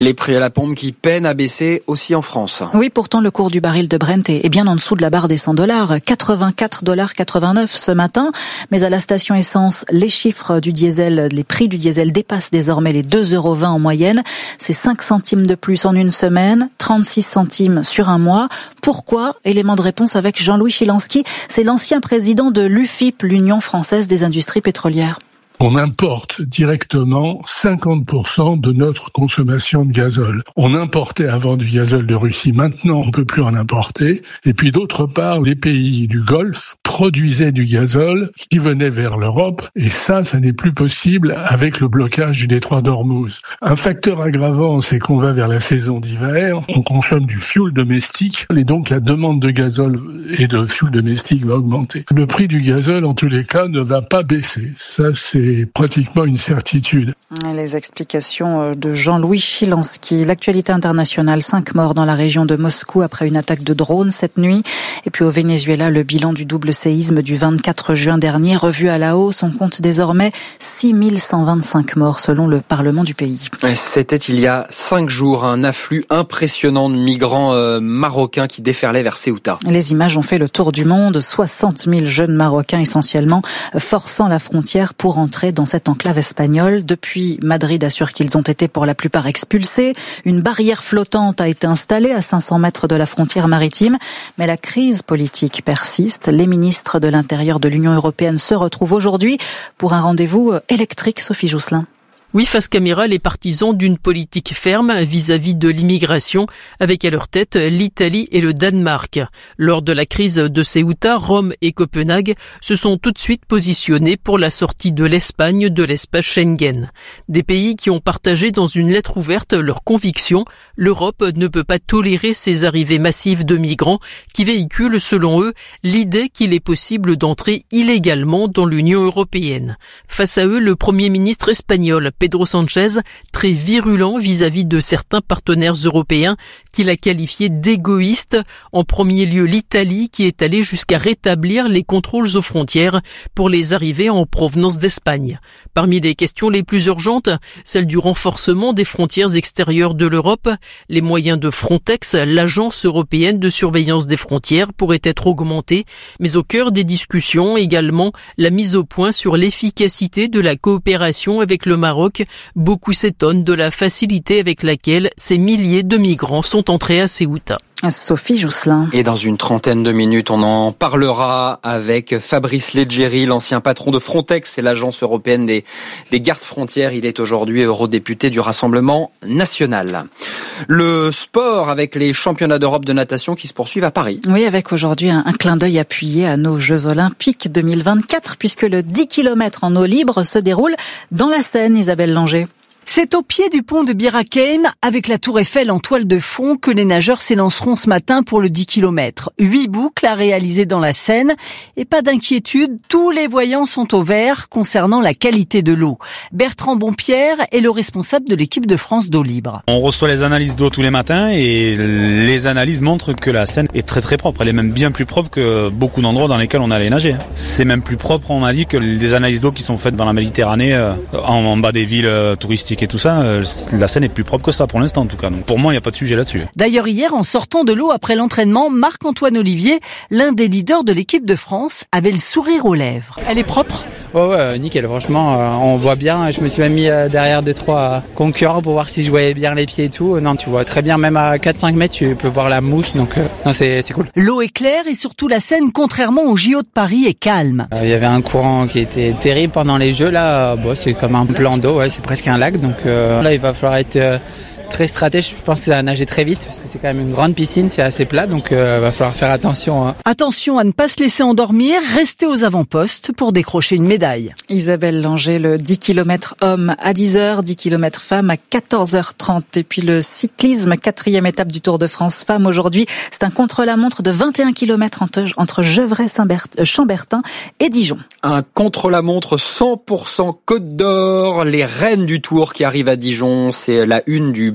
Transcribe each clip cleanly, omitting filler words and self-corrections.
Les prix à la pompe qui peinent à baisser aussi en France. Oui, pourtant le cours du baril de Brent est bien en dessous de la barre des $100. $84,89 ce matin. Mais à la station essence, les chiffres du diesel, les prix du diesel dépassent désormais les 2,20 € en moyenne. C'est 5 centimes de plus en une semaine, 36 centimes sur un mois. Pourquoi ? Élément de réponse avec Jean-Louis Chilansky. C'est l'ancien président de l'UFIP, l'Union française des industries pétrolières. On importe directement 50% de notre consommation de gazole. On importait avant du gazole de Russie, maintenant on ne peut plus en importer. Et puis d'autre part, les pays du Golfe produisaient du gazole qui venait vers l'Europe. Et ça n'est plus possible avec le blocage du détroit d'Ormuz. Un facteur aggravant, c'est qu'on va vers la saison d'hiver, on consomme du fioul domestique et donc la demande de gazole et de fioul domestique va augmenter. Le prix du gazole, en tous les cas, ne va pas baisser. Ça, c'est pratiquement une certitude. Les explications de Jean-Louis Chilansky. L'actualité internationale, 5 morts dans la région de Moscou après une attaque de drone cette nuit. Et puis au Venezuela, le bilan du double séisme du 24 juin dernier, revu à la hausse. On compte désormais 6125 morts selon le Parlement du pays. C'était il y a 5 jours, un afflux impressionnant de migrants marocains qui déferlaient vers Ceuta. Les images ont fait le tour du monde. 60 000 jeunes Marocains essentiellement forçant la frontière pour entrer dans cette enclave espagnole. Depuis, Madrid assure qu'ils ont été pour la plupart expulsés. Une barrière flottante a été installée à 500 mètres de la frontière maritime. Mais la crise politique persiste. Les ministres de l'Intérieur de l'Union européenne se retrouvent aujourd'hui pour un rendez-vous électrique. Sophie Jousselin. Oui, face caméra, les partisans d'une politique ferme vis-à-vis de l'immigration, avec à leur tête l'Italie et le Danemark. Lors de la crise de Ceuta, Rome et Copenhague se sont tout de suite positionnés pour la sortie de l'Espagne de l'espace Schengen. Des pays qui ont partagé dans une lettre ouverte leurs convictions. L'Europe ne peut pas tolérer ces arrivées massives de migrants qui véhiculent, selon eux, l'idée qu'il est possible d'entrer illégalement dans l'Union européenne. Face à eux, le Premier ministre espagnol, Pedro Sánchez, très virulent vis-à-vis de certains partenaires européens qu'il a qualifiés d'égoïstes. En premier lieu, l'Italie qui est allée jusqu'à rétablir les contrôles aux frontières pour les arrivées en provenance d'Espagne. Parmi les questions les plus urgentes, celle du renforcement des frontières extérieures de l'Europe. Les moyens de Frontex, l'agence européenne de surveillance des frontières, pourraient être augmentés. Mais au cœur des discussions, également, la mise au point sur l'efficacité de la coopération avec le Maroc. Beaucoup s'étonnent de la facilité avec laquelle ces milliers de migrants sont entrés à Ceuta. Sophie Jousselin. Et dans une trentaine de minutes, on en parlera avec Fabrice Leggeri, l'ancien patron de Frontex et l'agence européenne des gardes-frontières. Il est aujourd'hui eurodéputé du Rassemblement national. Le sport avec les championnats d'Europe de natation qui se poursuivent à Paris. Oui, avec aujourd'hui un clin d'œil appuyé à nos Jeux Olympiques 2024 puisque le 10 km en eau libre se déroule dans la Seine, Isabelle Langer. C'est au pied du pont de Bir Hakeim, avec la tour Eiffel en toile de fond, que les nageurs s'élanceront ce matin pour le 10 km. 8 boucles à réaliser dans la Seine. Et pas d'inquiétude, tous les voyants sont au vert concernant la qualité de l'eau. Bertrand Bompierre est le responsable de l'équipe de France d'eau libre. On reçoit les analyses d'eau tous les matins et les analyses montrent que la Seine est très très propre. Elle est même bien plus propre que beaucoup d'endroits dans lesquels on allait nager. C'est même plus propre, on m'a dit, que les analyses d'eau qui sont faites dans la Méditerranée, en bas des villes touristiques et tout ça. La Seine est plus propre que ça pour l'instant en tout cas. Donc pour moi, il n'y a pas de sujet là-dessus. D'ailleurs, hier, en sortant de l'eau après l'entraînement, Marc-Antoine Olivier, l'un des leaders de l'équipe de France, avait le sourire aux lèvres. Elle est propre ? Ouais, nickel, franchement, on voit bien. Je me suis même mis derrière 2-3 concurrents pour voir si je voyais bien les pieds et tout. Non, tu vois très bien, même à 4-5 mètres, tu peux voir la mousse, donc non, c'est cool. L'eau est claire et surtout la Seine, contrairement au JO de Paris, est calme. Il y avait un courant qui était terrible pendant les Jeux, là, c'est comme un plan d'eau, ouais, c'est presque un lac, donc là, il va falloir être très stratège. Je pense que ça va nager très vite parce que c'est quand même une grande piscine, c'est assez plat, donc va falloir faire attention. Attention à ne pas se laisser endormir, rester aux avant-postes pour décrocher une médaille. Isabelle Langer, le 10 km homme à 10h, 10 km femme à 14h30. Et puis le cyclisme, 4e étape du Tour de France femme aujourd'hui. C'est un contre-la-montre de 21 km entre Gevrey-Chambertin et Dijon. Un contre-la-montre 100% Côte d'Or. Les reines du Tour qui arrivent à Dijon. C'est la une du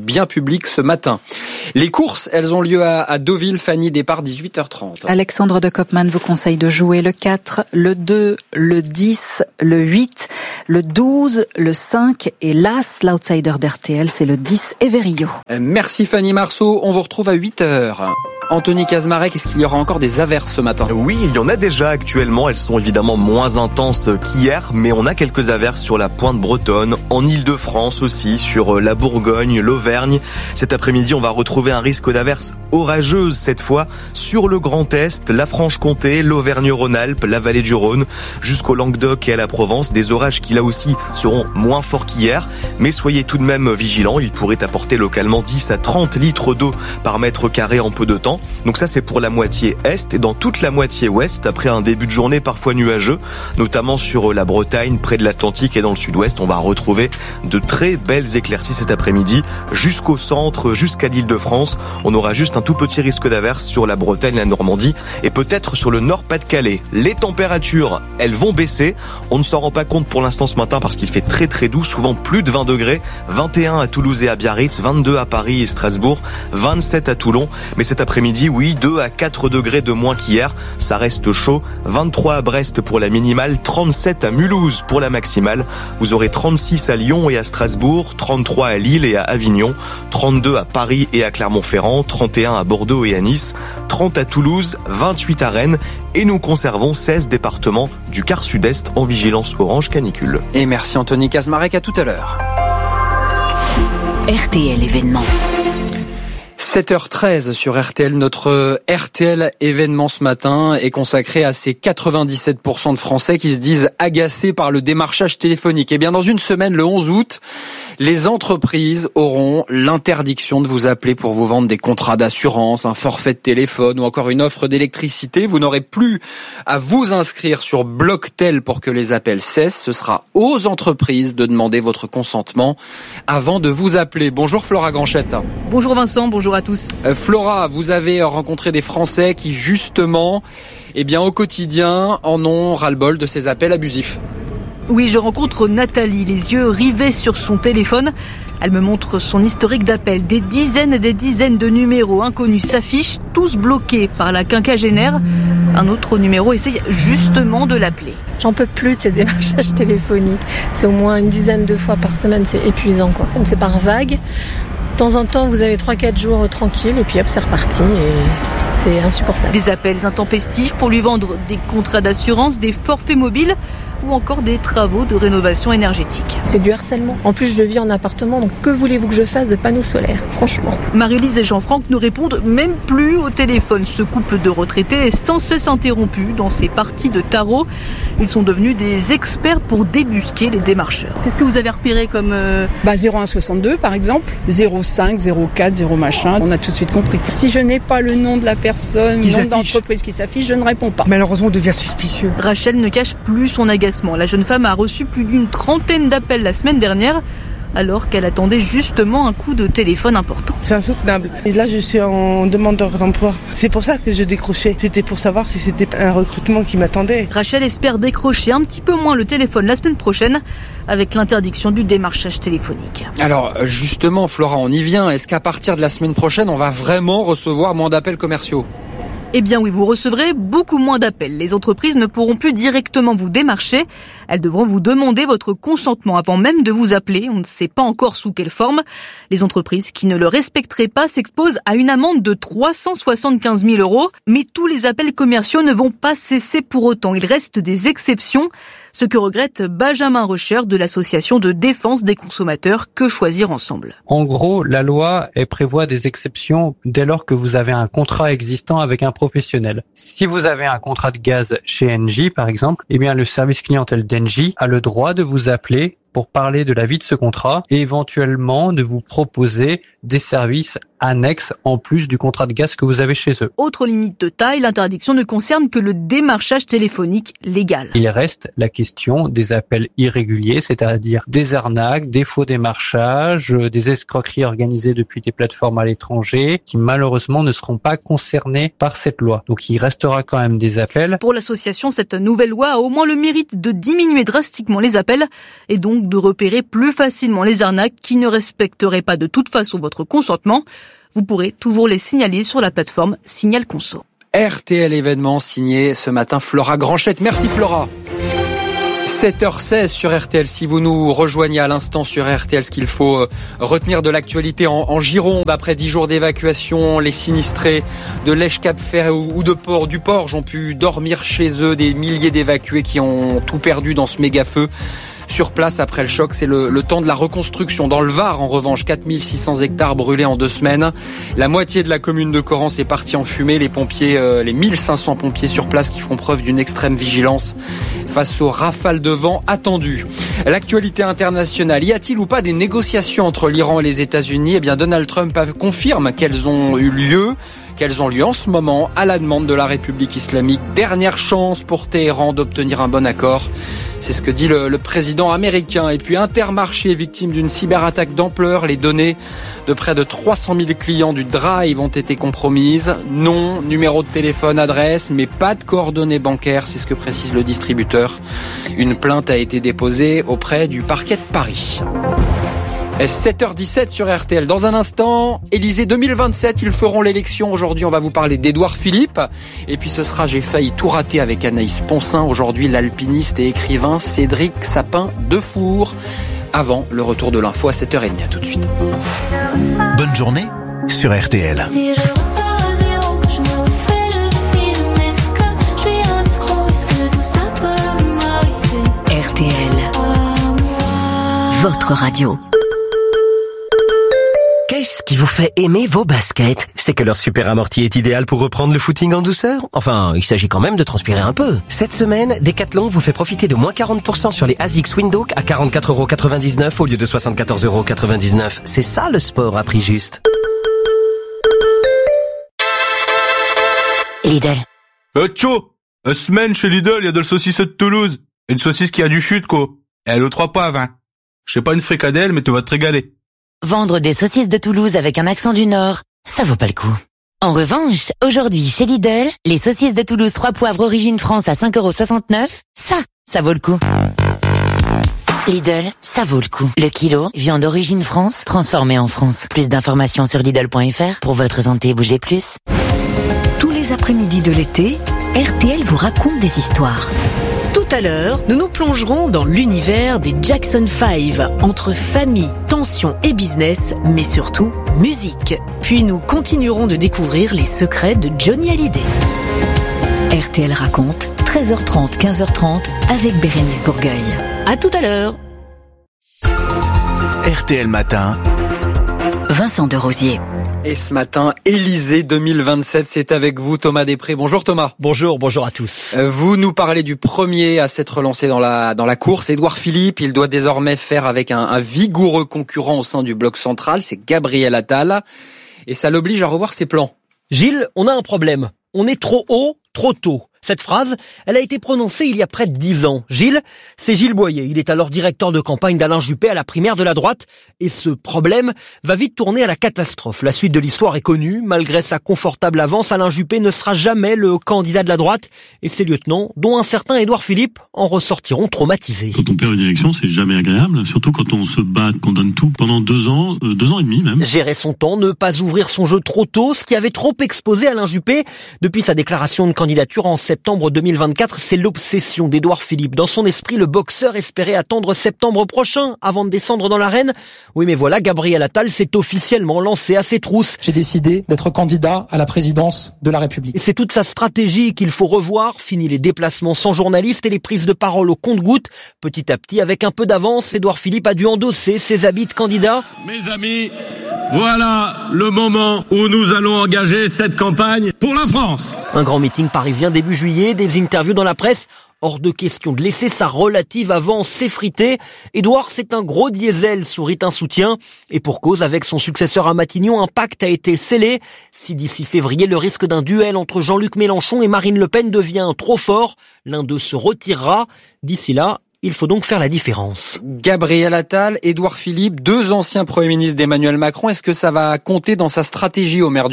bien public ce matin. Les courses, elles ont lieu à Deauville. Fanny, départ 18h30. Alexandre de Koopman vous conseille de jouer le 4, le 2, le 10, le 8, le 12, le 5 et l'As, l'outsider d'RTL, c'est le 10 Everio. Merci Fanny Marceau, on vous retrouve à 8h. Anthony Kazmarek, est-ce qu'il y aura encore des averses ce matin ? Oui, il y en a déjà actuellement. Elles sont évidemment moins intenses qu'hier, mais on a quelques averses sur la pointe bretonne, en Île-de-France aussi, sur la Bourgogne, l'Auvergne. Cet après-midi, on va retrouver un risque d'averses orageuses cette fois sur le Grand Est, la Franche-Comté, l'Auvergne-Rhône-Alpes, la vallée du Rhône, jusqu'au Languedoc et à la Provence. Des orages qui là aussi seront moins forts qu'hier, mais soyez tout de même vigilants. Ils pourraient apporter localement 10 à 30 litres d'eau par mètre carré en peu de temps. Donc ça, c'est pour la moitié est. Et dans toute la moitié ouest, après un début de journée parfois nuageux, notamment sur la Bretagne, près de l'Atlantique et dans le sud-ouest, on va retrouver de très belles éclaircies cet après-midi jusqu'au centre, jusqu'à l'Île-de-France. On aura juste un tout petit risque d'averse sur la Bretagne, la Normandie et peut-être sur le Nord-Pas-de-Calais. Les températures, elles vont baisser. On ne s'en rend pas compte pour l'instant ce matin parce qu'il fait très très doux, souvent plus de 20 degrés. 21 à Toulouse et à Biarritz, 22 à Paris et Strasbourg, 27 à Toulon. Mais cet après-midi, oui, 2 à 4 degrés de moins qu'hier. Ça reste chaud. 23 à Brest pour la minimale, 37 à Mulhouse pour la maximale. Vous aurez 36 à Lyon et à Strasbourg, 33 à Lille et à Avignon, 32 à Paris et à Clermont-Ferrand, 31 à Bordeaux et à Nice, 30 à Toulouse, 28 à Rennes. Et nous conservons 16 départements du quart sud-est en vigilance orange canicule. Et merci Anthony Kazmarek, à tout à l'heure. RTL événement. 7h13 sur RTL. Notre RTL événement ce matin est consacré à ces 97% de Français qui se disent agacés par le démarchage téléphonique. Et bien, dans une semaine, le 11 août, les entreprises auront l'interdiction de vous appeler pour vous vendre des contrats d'assurance, un forfait de téléphone ou encore une offre d'électricité. Vous n'aurez plus à vous inscrire sur Blocktel pour que les appels cessent. Ce sera aux entreprises de demander votre consentement avant de vous appeler. Bonjour Flora Granchette. Bonjour Vincent, bonjour à tous. Flora, vous avez rencontré des Français qui justement, au quotidien, en ont ras-le-bol de ces appels abusifs. Oui, je rencontre Nathalie, les yeux rivés sur son téléphone. Elle me montre son historique d'appels. Des dizaines et des dizaines de numéros inconnus s'affichent, tous bloqués par la quinquagénaire. Un autre numéro essaye justement de l'appeler. J'en peux plus de ces démarchages téléphoniques. C'est au moins une dizaine de fois par semaine, c'est épuisant quoi. C'est par vague. De temps en temps, vous avez 3-4 jours tranquilles et puis hop, c'est reparti et c'est insupportable. Des appels intempestifs pour lui vendre des contrats d'assurance, des forfaits mobiles ou encore des travaux de rénovation énergétique. C'est du harcèlement. En plus, je vis en appartement, donc que voulez-vous que je fasse de panneaux solaires, franchement. Marie-Lise et Jean-Franck ne répondent même plus au téléphone. Ce couple de retraités est sans cesse interrompu dans ses parties de tarot. Ils sont devenus des experts pour débusquer les démarcheurs. Qu'est-ce que vous avez repéré comme... 0162 par exemple, 05, 04, 0 machin, on a tout de suite compris. Si je n'ai pas le nom de la personne, le nom d'entreprise qui s'affiche, je ne réponds pas. Malheureusement, on devient suspicieux. Rachel ne cache plus son agacement. La jeune femme a reçu plus d'une trentaine d'appels la semaine dernière, alors qu'elle attendait justement un coup de téléphone important. C'est insoutenable. Et là, je suis en demandeur d'emploi. C'est pour ça que je décrochais. C'était pour savoir si c'était un recrutement qui m'attendait. Rachel espère décrocher un petit peu moins le téléphone la semaine prochaine avec l'interdiction du démarchage téléphonique. Alors, justement, Flora, on y vient. Est-ce qu'à partir de la semaine prochaine, on va vraiment recevoir moins d'appels commerciaux ? Eh bien oui, vous recevrez beaucoup moins d'appels. Les entreprises ne pourront plus directement vous démarcher. Elles devront vous demander votre consentement avant même de vous appeler. On ne sait pas encore sous quelle forme. Les entreprises qui ne le respecteraient pas s'exposent à une amende de 375 000 €. Mais tous les appels commerciaux ne vont pas cesser pour autant. Il reste des exceptions. Ce que regrette Benjamin Rocher de l'association de défense des consommateurs Que Choisir Ensemble. En gros, la loi prévoit des exceptions dès lors que vous avez un contrat existant avec un professionnel. Si vous avez un contrat de gaz chez Engie, par exemple, eh bien le service clientèle d'Engie a le droit de vous appeler pour parler de la vie de ce contrat et éventuellement de vous proposer des services annexes en plus du contrat de gaz que vous avez chez eux. Autre limite de taille, l'interdiction ne concerne que le démarchage téléphonique légal. Il reste la question des appels irréguliers, c'est-à-dire des arnaques, des faux démarchages, des escroqueries organisées depuis des plateformes à l'étranger qui malheureusement ne seront pas concernés par cette loi. Donc il restera quand même des appels. Pour l'association, cette nouvelle loi a au moins le mérite de diminuer drastiquement les appels et donc donc de repérer plus facilement les arnaques qui ne respecteraient pas de toute façon votre consentement. Vous pourrez toujours les signaler sur la plateforme Signal Conso. RTL événement signé ce matin Flora Granchette. Merci Flora. 7h16 sur RTL. Si vous nous rejoignez à l'instant sur RTL, ce qu'il faut retenir de l'actualité en Gironde, après 10 jours d'évacuation, les sinistrés de Lèche-Cap-Ferret ou du Porge ont pu dormir chez eux. Des milliers d'évacués qui ont tout perdu dans ce méga feu. Sur place, après le choc, c'est le temps de la reconstruction. Dans le Var, en revanche, 4600 hectares brûlés en 2 semaines. La moitié de la commune de Correns est partie en fumée. Les pompiers, les 1500 pompiers sur place qui font preuve d'une extrême vigilance face aux rafales de vent attendues. L'actualité internationale, y a-t-il ou pas des négociations entre l'Iran et les États-Unis ? Eh bien, Donald Trump confirme qu'elles ont eu lieu. Qu'elles ont lieu en ce moment à la demande de la République islamique. Dernière chance pour Téhéran d'obtenir un bon accord. C'est ce que dit le président américain. Et puis Intermarché est victime d'une cyberattaque d'ampleur. Les données de près de 300 000 clients du Drive ont été compromises. Nom, numéro de téléphone, adresse, mais pas de coordonnées bancaires. C'est ce que précise le distributeur. Une plainte a été déposée auprès du parquet de Paris. 7h17 sur RTL. Dans un instant, Élysée 2027, ils feront l'élection. Aujourd'hui, on va vous parler d'Édouard Philippe. Et puis ce sera J'ai failli tout rater avec Anaïs Poncin. Aujourd'hui, l'alpiniste et écrivain Cédric Sapin-Defour. Avant le retour de l'info à 7h30. À tout de suite. Bonne journée sur RTL. RTL, votre radio. Qu'est-ce qui vous fait aimer vos baskets ? C'est que leur super amorti est idéal pour reprendre le footing en douceur. Enfin, il s'agit quand même de transpirer un peu. Cette semaine, Decathlon vous fait profiter de moins 40% sur les ASICS Windhoek à 44,99€ au lieu de 74,99€. C'est ça le sport à prix juste. Lidl. Tcho, semaine chez Lidl, il y a de la saucisse de Toulouse. Une saucisse qui a du chute, quoi. Et elle est aux 3 poivres, hein. Je sais pas une fricadelle, mais tu vas te régaler. Vendre des saucisses de Toulouse avec un accent du Nord, ça vaut pas le coup. En revanche, aujourd'hui, chez Lidl, les saucisses de Toulouse 3 poivres origine France à 5,69€, ça vaut le coup. Lidl, ça vaut le coup. Le kilo, viande d'origine France, transformée en France. Plus d'informations sur Lidl.fr. Pour votre santé, bougez plus. Tous les après-midi de l'été, RTL vous raconte des histoires. Tout à l'heure, nous nous plongerons dans l'univers des Jackson 5, entre famille, tension et business, mais surtout musique. Puis nous continuerons de découvrir les secrets de Johnny Hallyday. RTL raconte, 13h30, 15h30, avec Bérénice Bourgueil. À tout à l'heure. RTL Matin. Vincent Derosier. Et ce matin, Élysée 2027, c'est avec vous Thomas Després. Bonjour Thomas. Bonjour à tous. Vous nous parlez du premier à s'être lancé dans la course, Édouard Philippe. Il doit désormais faire avec un vigoureux concurrent au sein du bloc central, c'est Gabriel Attal. Et ça l'oblige à revoir ses plans. Gilles, on a un problème. On est trop haut, trop tôt. Cette phrase, elle a été prononcée il y a près de 10 ans. Gilles, c'est Gilles Boyer. Il est alors directeur de campagne d'Alain Juppé à la primaire de la droite. Et ce problème va vite tourner à la catastrophe. La suite de l'histoire est connue. Malgré sa confortable avance, Alain Juppé ne sera jamais le candidat de la droite. Et ses lieutenants, dont un certain Édouard Philippe, en ressortiront traumatisés. Quand on perd une élection, c'est jamais agréable. Surtout quand on se bat, qu'on donne tout pendant 2 ans, 2 ans et demi même. Gérer son temps, ne pas ouvrir son jeu trop tôt, ce qui avait trop exposé Alain Juppé depuis sa déclaration de candidature en septembre 2024, c'est l'obsession d'Édouard Philippe. Dans son esprit, le boxeur espérait attendre septembre prochain avant de descendre dans l'arène. Oui, mais voilà, Gabriel Attal s'est officiellement lancé à ses trousses. J'ai décidé d'être candidat à la présidence de la République. Et c'est toute sa stratégie qu'il faut revoir. Fini les déplacements sans journalistes et les prises de parole au compte-gouttes. Petit à petit, avec un peu d'avance, Édouard Philippe a dû endosser ses habits de candidat. Mes amis, voilà le moment où nous allons engager cette campagne pour la France. Un grand meeting parisien début juillet, des interviews dans la presse. Hors de question de laisser sa relative avance s'effriter. Édouard, c'est un gros diesel, sourit un soutien. Et pour cause, avec son successeur à Matignon, un pacte a été scellé. Si d'ici février, le risque d'un duel entre Jean-Luc Mélenchon et Marine Le Pen devient trop fort, l'un d'eux se retirera. D'ici là, il faut donc faire la différence. Gabriel Attal, Édouard Philippe, 2 anciens premiers ministres d'Emmanuel Macron. Est-ce que ça va compter dans sa stratégie au maire du Havre ?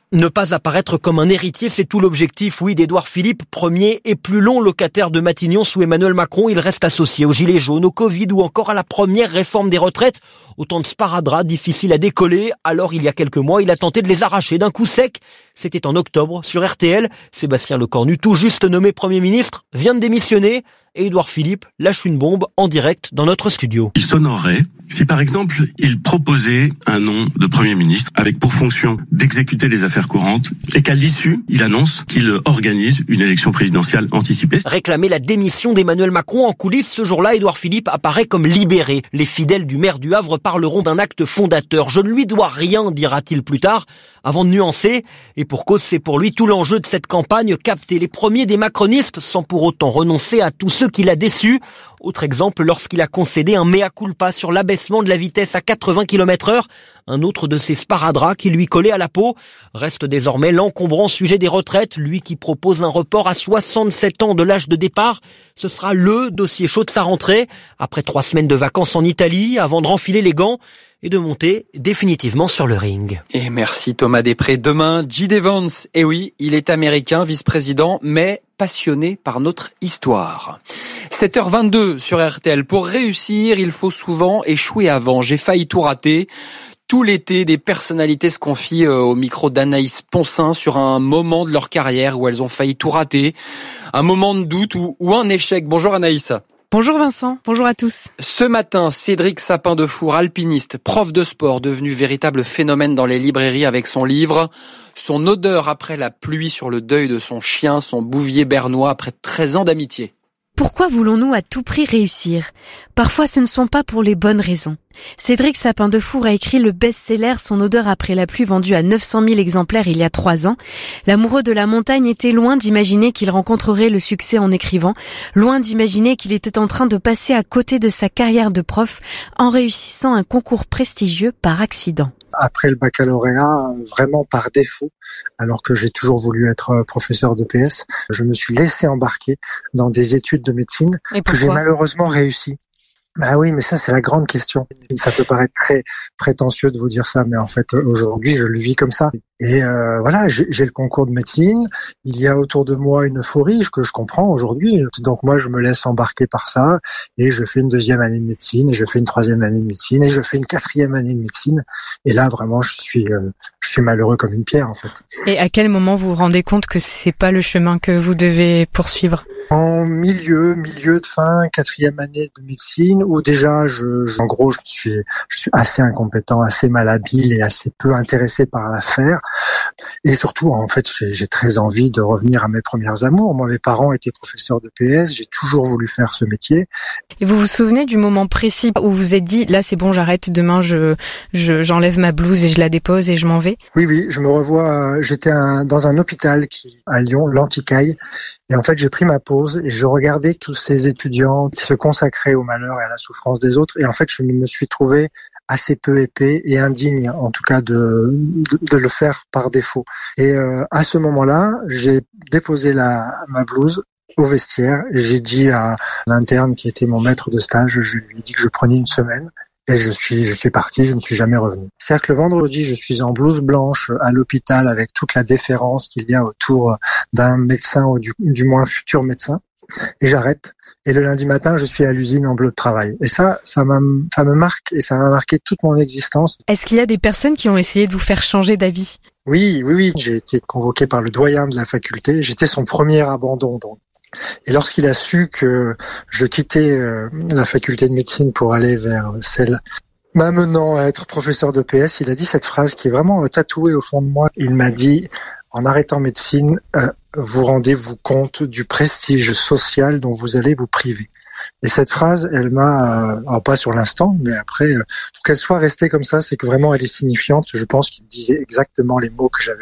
Ne pas apparaître comme un héritier, c'est tout l'objectif, oui, d'Édouard Philippe, premier et plus long locataire de Matignon sous Emmanuel Macron. Il reste associé aux gilets jaunes, au Covid ou encore à la première réforme des retraites. Autant de sparadraps difficiles à décoller. Alors, il y a quelques mois, il a tenté de les arracher d'un coup sec. C'était en octobre, sur RTL. Sébastien Lecornu, tout juste nommé Premier ministre, vient de démissionner. Et Édouard Philippe lâche une bombe en direct dans notre studio. Il s'honorerait si par exemple il proposait un nom de Premier ministre avec pour fonction d'exécuter les affaires courantes et qu'à l'issue, il annonce qu'il organise une élection présidentielle anticipée. Réclamer la démission d'Emmanuel Macron en coulisses, ce jour-là, Édouard Philippe apparaît comme libéré. Les fidèles du maire du Havre parleront d'un acte fondateur. Je ne lui dois rien, dira-t-il plus tard, avant de nuancer. Et pour cause, c'est pour lui tout l'enjeu de cette campagne, capter les premiers des macronistes sans pour autant renoncer à tous ceux qui l'a déçu. Autre exemple, lorsqu'il a concédé un mea culpa sur l'abaissement de la vitesse à 80 km/h, un autre de ces sparadraps qui lui collait à la peau. Reste désormais l'encombrant sujet des retraites, lui qui propose un report à 67 ans de l'âge de départ. Ce sera le dossier chaud de sa rentrée, après 3 semaines de vacances en Italie, avant de renfiler les gants et de monter définitivement sur le ring. Et merci Thomas Després. Demain, J.D. Vance. Et oui, il est américain, vice-président, mais passionné par notre histoire. 7h22 sur RTL. Pour réussir, il faut souvent échouer avant. J'ai failli tout rater. Tout l'été, des personnalités se confient au micro d'Anaïs Poncin sur un moment de leur carrière où elles ont failli tout rater. Un moment de doute ou un échec. Bonjour Anaïs. Bonjour Vincent, bonjour à tous. Ce matin, Cédric Sapin-Defour, alpiniste, prof de sport, devenu véritable phénomène dans les librairies avec son livre. Son odeur après la pluie sur le deuil de son chien, son bouvier bernois après 13 ans d'amitié. Pourquoi voulons-nous à tout prix réussir ? Parfois ce ne sont pas pour les bonnes raisons. Cédric Sapin-Defour a écrit le best-seller Son odeur après la pluie, vendu à 900 000 exemplaires il y a 3 ans. L'amoureux de la montagne était loin d'imaginer qu'il rencontrerait le succès en écrivant, loin d'imaginer qu'il était en train de passer à côté de sa carrière de prof en réussissant un concours prestigieux par accident. Après le baccalauréat, vraiment par défaut, alors que j'ai toujours voulu être professeur d'EPS, je me suis laissé embarquer dans des études de médecine que j'ai malheureusement réussi. Bah oui, mais ça c'est la grande question. Ça peut paraître très prétentieux de vous dire ça, mais en fait aujourd'hui je le vis comme ça. Et voilà, j'ai le concours de médecine. Il y a autour de moi une euphorie que je comprends aujourd'hui. Donc moi je me laisse embarquer par ça et je fais une 2e année de médecine et je fais une 3e année de médecine et je fais une 4e année de médecine. Et là vraiment je suis malheureux comme une pierre en fait. Et à quel moment vous vous rendez compte que c'est pas le chemin que vous devez poursuivre ? En milieu de fin, 4e année de médecine, où déjà, en gros, je suis assez incompétent, assez malhabile et assez peu intéressé par l'affaire. Et surtout, en fait, j'ai très envie de revenir à mes premières amours. Moi, mes parents étaient professeurs de PS, j'ai toujours voulu faire ce métier. Et vous vous souvenez du moment précis où vous vous êtes dit, là, c'est bon, j'arrête, demain, j'enlève ma blouse et je la dépose et je m'en vais? Oui, je me revois, j'étais dans un hôpital à Lyon, l'Anticaille. Et en fait, j'ai pris ma pause et je regardais tous ces étudiants qui se consacraient au malheur et à la souffrance des autres. Et en fait, je me suis trouvé assez peu épais et indigne, en tout cas, de le faire par défaut. Et à ce moment-là, j'ai déposé ma blouse au vestiaire et j'ai dit à l'interne qui était mon maître de stage, je lui ai dit que je prenais une semaine. Et je suis parti, je ne suis jamais revenu. C'est-à-dire que le vendredi, je suis en blouse blanche à l'hôpital avec toute la déférence qu'il y a autour d'un médecin ou du moins futur médecin. Et j'arrête. Et le lundi matin, je suis à l'usine en bleu de travail. Et ça me marque et ça m'a marqué toute mon existence. Est-ce qu'il y a des personnes qui ont essayé de vous faire changer d'avis ? Oui. J'ai été convoqué par le doyen de la faculté. J'étais son premier abandon, donc. Et lorsqu'il a su que je quittais la faculté de médecine pour aller vers celle m'amenant à être professeur d'EPS, il a dit cette phrase qui est vraiment tatouée au fond de moi. Il m'a dit, en arrêtant médecine, vous rendez-vous compte du prestige social dont vous allez vous priver. Et cette phrase, elle m'a, alors pas sur l'instant, mais après, pour qu'elle soit restée comme ça, c'est que vraiment elle est signifiante. Je pense qu'il me disait exactement les mots que j'avais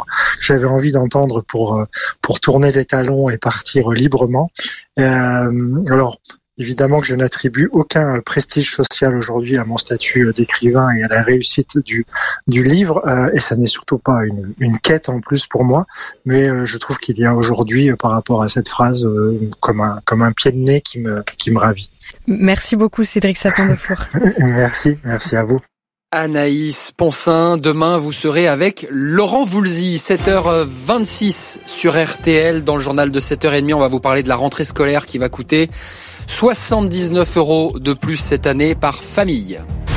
envie d'entendre pour tourner les talons et partir librement. Alors, évidemment que je n'attribue aucun prestige social aujourd'hui à mon statut d'écrivain et à la réussite du livre, et ça n'est surtout pas une quête en plus pour moi, mais je trouve qu'il y a aujourd'hui, par rapport à cette phrase, comme un pied de nez qui me ravit. Merci beaucoup Cédric Sapin-Defour. Merci à vous. Anaïs Poncin. Demain, vous serez avec Laurent Voulzy, 7h26 sur RTL. Dans le journal de 7h30, on va vous parler de la rentrée scolaire qui va coûter 79 € de plus cette année par famille.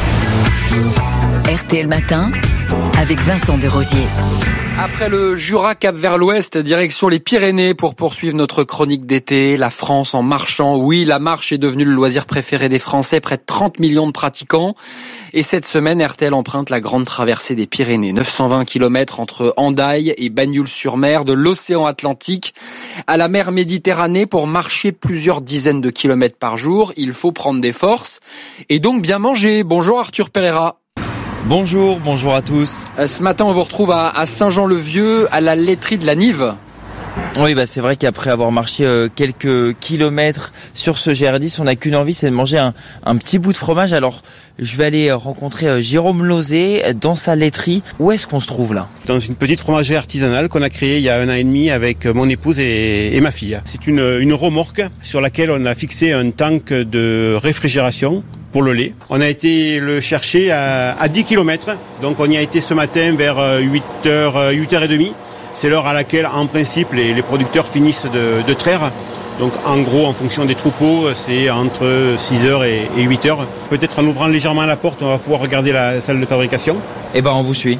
RTL Matin, avec Vincent Desrosiers. Après le Jura, cap vers l'ouest, direction les Pyrénées pour poursuivre notre chronique d'été. La France en marchant. Oui, la marche est devenue le loisir préféré des Français. Près de 30 millions de pratiquants. Et cette semaine, RTL emprunte la grande traversée des Pyrénées. 920 km entre Hendaye et Bagnoul-sur-Mer, de l'océan Atlantique à la mer Méditerranée. Pour marcher plusieurs dizaines de kilomètres par jour, il faut prendre des forces et donc bien manger. Bonjour Arthur Pereira. Bonjour à tous. Ce matin, on vous retrouve à Saint-Jean-le-Vieux, à la laiterie de la Nive. Oui, c'est vrai qu'après avoir marché quelques kilomètres sur ce GR10, on n'a qu'une envie, c'est de manger un petit bout de fromage. Alors, je vais aller rencontrer Jérôme Lozé dans sa laiterie. Où est-ce qu'on se trouve là ? Dans une petite fromagerie artisanale qu'on a créée il y a 1 an et demi avec mon épouse et ma fille. C'est une remorque sur laquelle on a fixé un tank de réfrigération pour le lait. On a été le chercher à 10 km, donc on y a été ce matin vers 8h30. C'est l'heure à laquelle, en principe, les producteurs finissent de traire. Donc, en gros, en fonction des troupeaux, c'est entre 6h et 8h. Peut-être en ouvrant légèrement la porte, on va pouvoir regarder la salle de fabrication. On vous suit.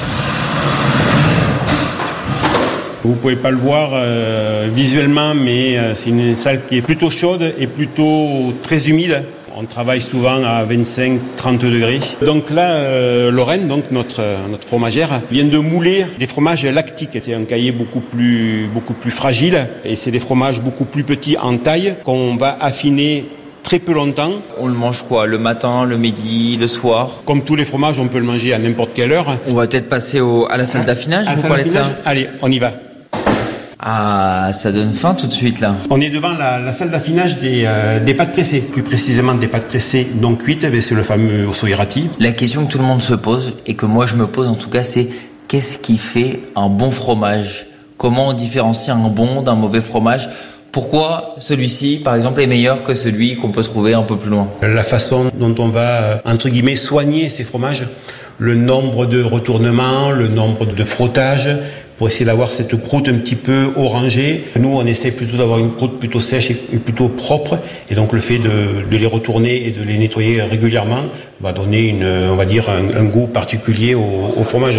Vous pouvez pas le voir visuellement, mais c'est une salle qui est plutôt chaude et plutôt très humide. On travaille souvent à 25-30 degrés. Donc là, Lorraine, donc notre fromagère, vient de mouler des fromages lactiques. C'est un cahier beaucoup plus fragile et c'est des fromages beaucoup plus petits en taille qu'on va affiner très peu longtemps. On le mange quoi ? Le matin, le midi, le soir ? Comme tous les fromages, on peut le manger à n'importe quelle heure. On va peut-être passer à la salle d'affinage, vous parlez de ça ? Allez, on y va. Ah, ça donne faim tout de suite là. On est devant la salle d'affinage des pâtes pressées, plus précisément des pâtes pressées non cuites, c'est le fameux Osso-Irati. La question que tout le monde se pose, et que moi je me pose en tout cas, c'est qu'est-ce qui fait un bon fromage ? Comment on différencie un bon d'un mauvais fromage ? Pourquoi celui-ci, par exemple, est meilleur que celui qu'on peut trouver un peu plus loin ? La façon dont on va, entre guillemets, soigner ces fromages, le nombre de retournements, le nombre de frottages, pour essayer d'avoir cette croûte un petit peu orangée. Nous, on essaie plutôt d'avoir une croûte plutôt sèche et plutôt propre. Et donc, le fait de les retourner et de les nettoyer régulièrement va donner un goût particulier au fromage.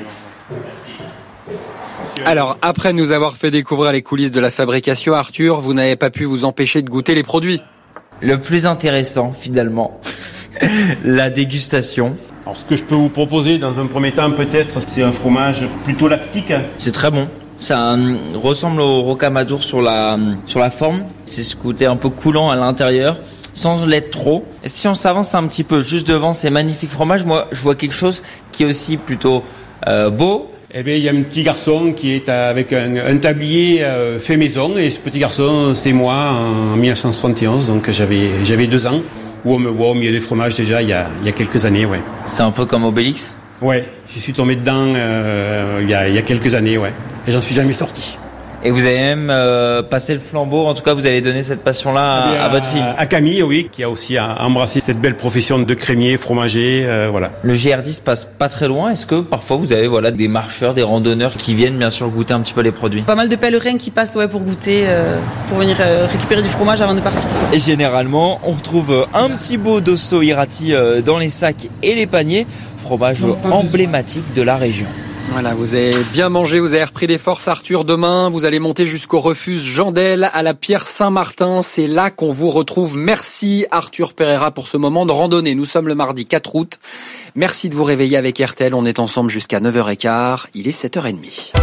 Alors, après nous avoir fait découvrir les coulisses de la fabrication, Arthur, vous n'avez pas pu vous empêcher de goûter les produits. Le plus intéressant, finalement, la dégustation. Alors, ce que je peux vous proposer dans un premier temps, peut-être, c'est un fromage plutôt lactique. C'est très bon. Ça ressemble au rocamadour sur la forme. C'est ce côté un peu coulant à l'intérieur, sans l'être trop. Si on s'avance un petit peu juste devant ces magnifiques fromages, moi, je vois quelque chose qui est aussi plutôt beau. Il y a un petit garçon qui est avec un tablier fait maison. Et ce petit garçon, c'est moi en 1971, donc j'avais 2 ans. Où on me voit au milieu des fromages déjà il y a quelques années, ouais. C'est un peu comme Obélix ? Ouais, j'y suis tombé dedans il y a quelques années, ouais. Et j'en suis jamais sorti. Et vous avez même passé le flambeau, en tout cas vous avez donné cette passion-là à votre fille. À Camille, oui, qui a aussi embrassé cette belle profession de crémier, fromager, voilà. Le GR10 passe pas très loin, est-ce que parfois vous avez des marcheurs, des randonneurs qui viennent bien sûr goûter un petit peu les produits ? Pas mal de pèlerins qui passent pour goûter, pour venir récupérer du fromage avant de partir. Et généralement, on retrouve un petit bout d'Osso-Irati dans les sacs et les paniers, fromage emblématique de la région. Voilà, vous avez bien mangé, vous avez repris des forces, Arthur. Demain, vous allez monter jusqu'au refuge Jandel à la Pierre Saint-Martin. C'est là qu'on vous retrouve. Merci Arthur Pereira pour ce moment de randonnée. Nous sommes le mardi 4 août. Merci de vous réveiller avec RTL. On est ensemble jusqu'à 9h15. Il est 7h30.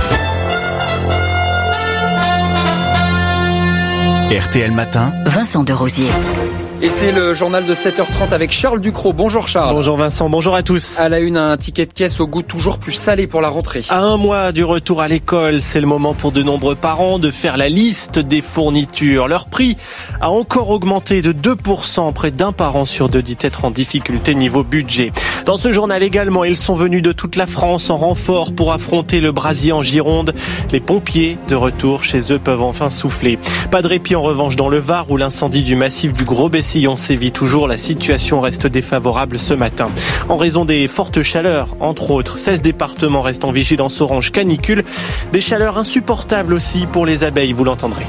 RTL Matin. Vincent Desrosiers. Et c'est le journal de 7h30 avec Charles Ducrot. Bonjour Charles. Bonjour Vincent, bonjour à tous. À la une, un ticket de caisse au goût toujours plus salé pour la rentrée. À 1 mois du retour à l'école, c'est le moment pour de nombreux parents de faire la liste des fournitures. Leur prix a encore augmenté de 2%. Près d'un parent sur 2 dit être en difficulté niveau budget. Dans ce journal également, ils sont venus de toute la France en renfort pour affronter le brasier en Gironde. Les pompiers de retour chez eux peuvent enfin souffler. Pas de répit en revanche dans le Var où l'incendie du massif du Gros Bessillon sévit toujours. La situation reste défavorable ce matin. En raison des fortes chaleurs, entre autres, 16 départements restent en vigilance orange canicule. Des chaleurs insupportables aussi pour les abeilles, vous l'entendrez.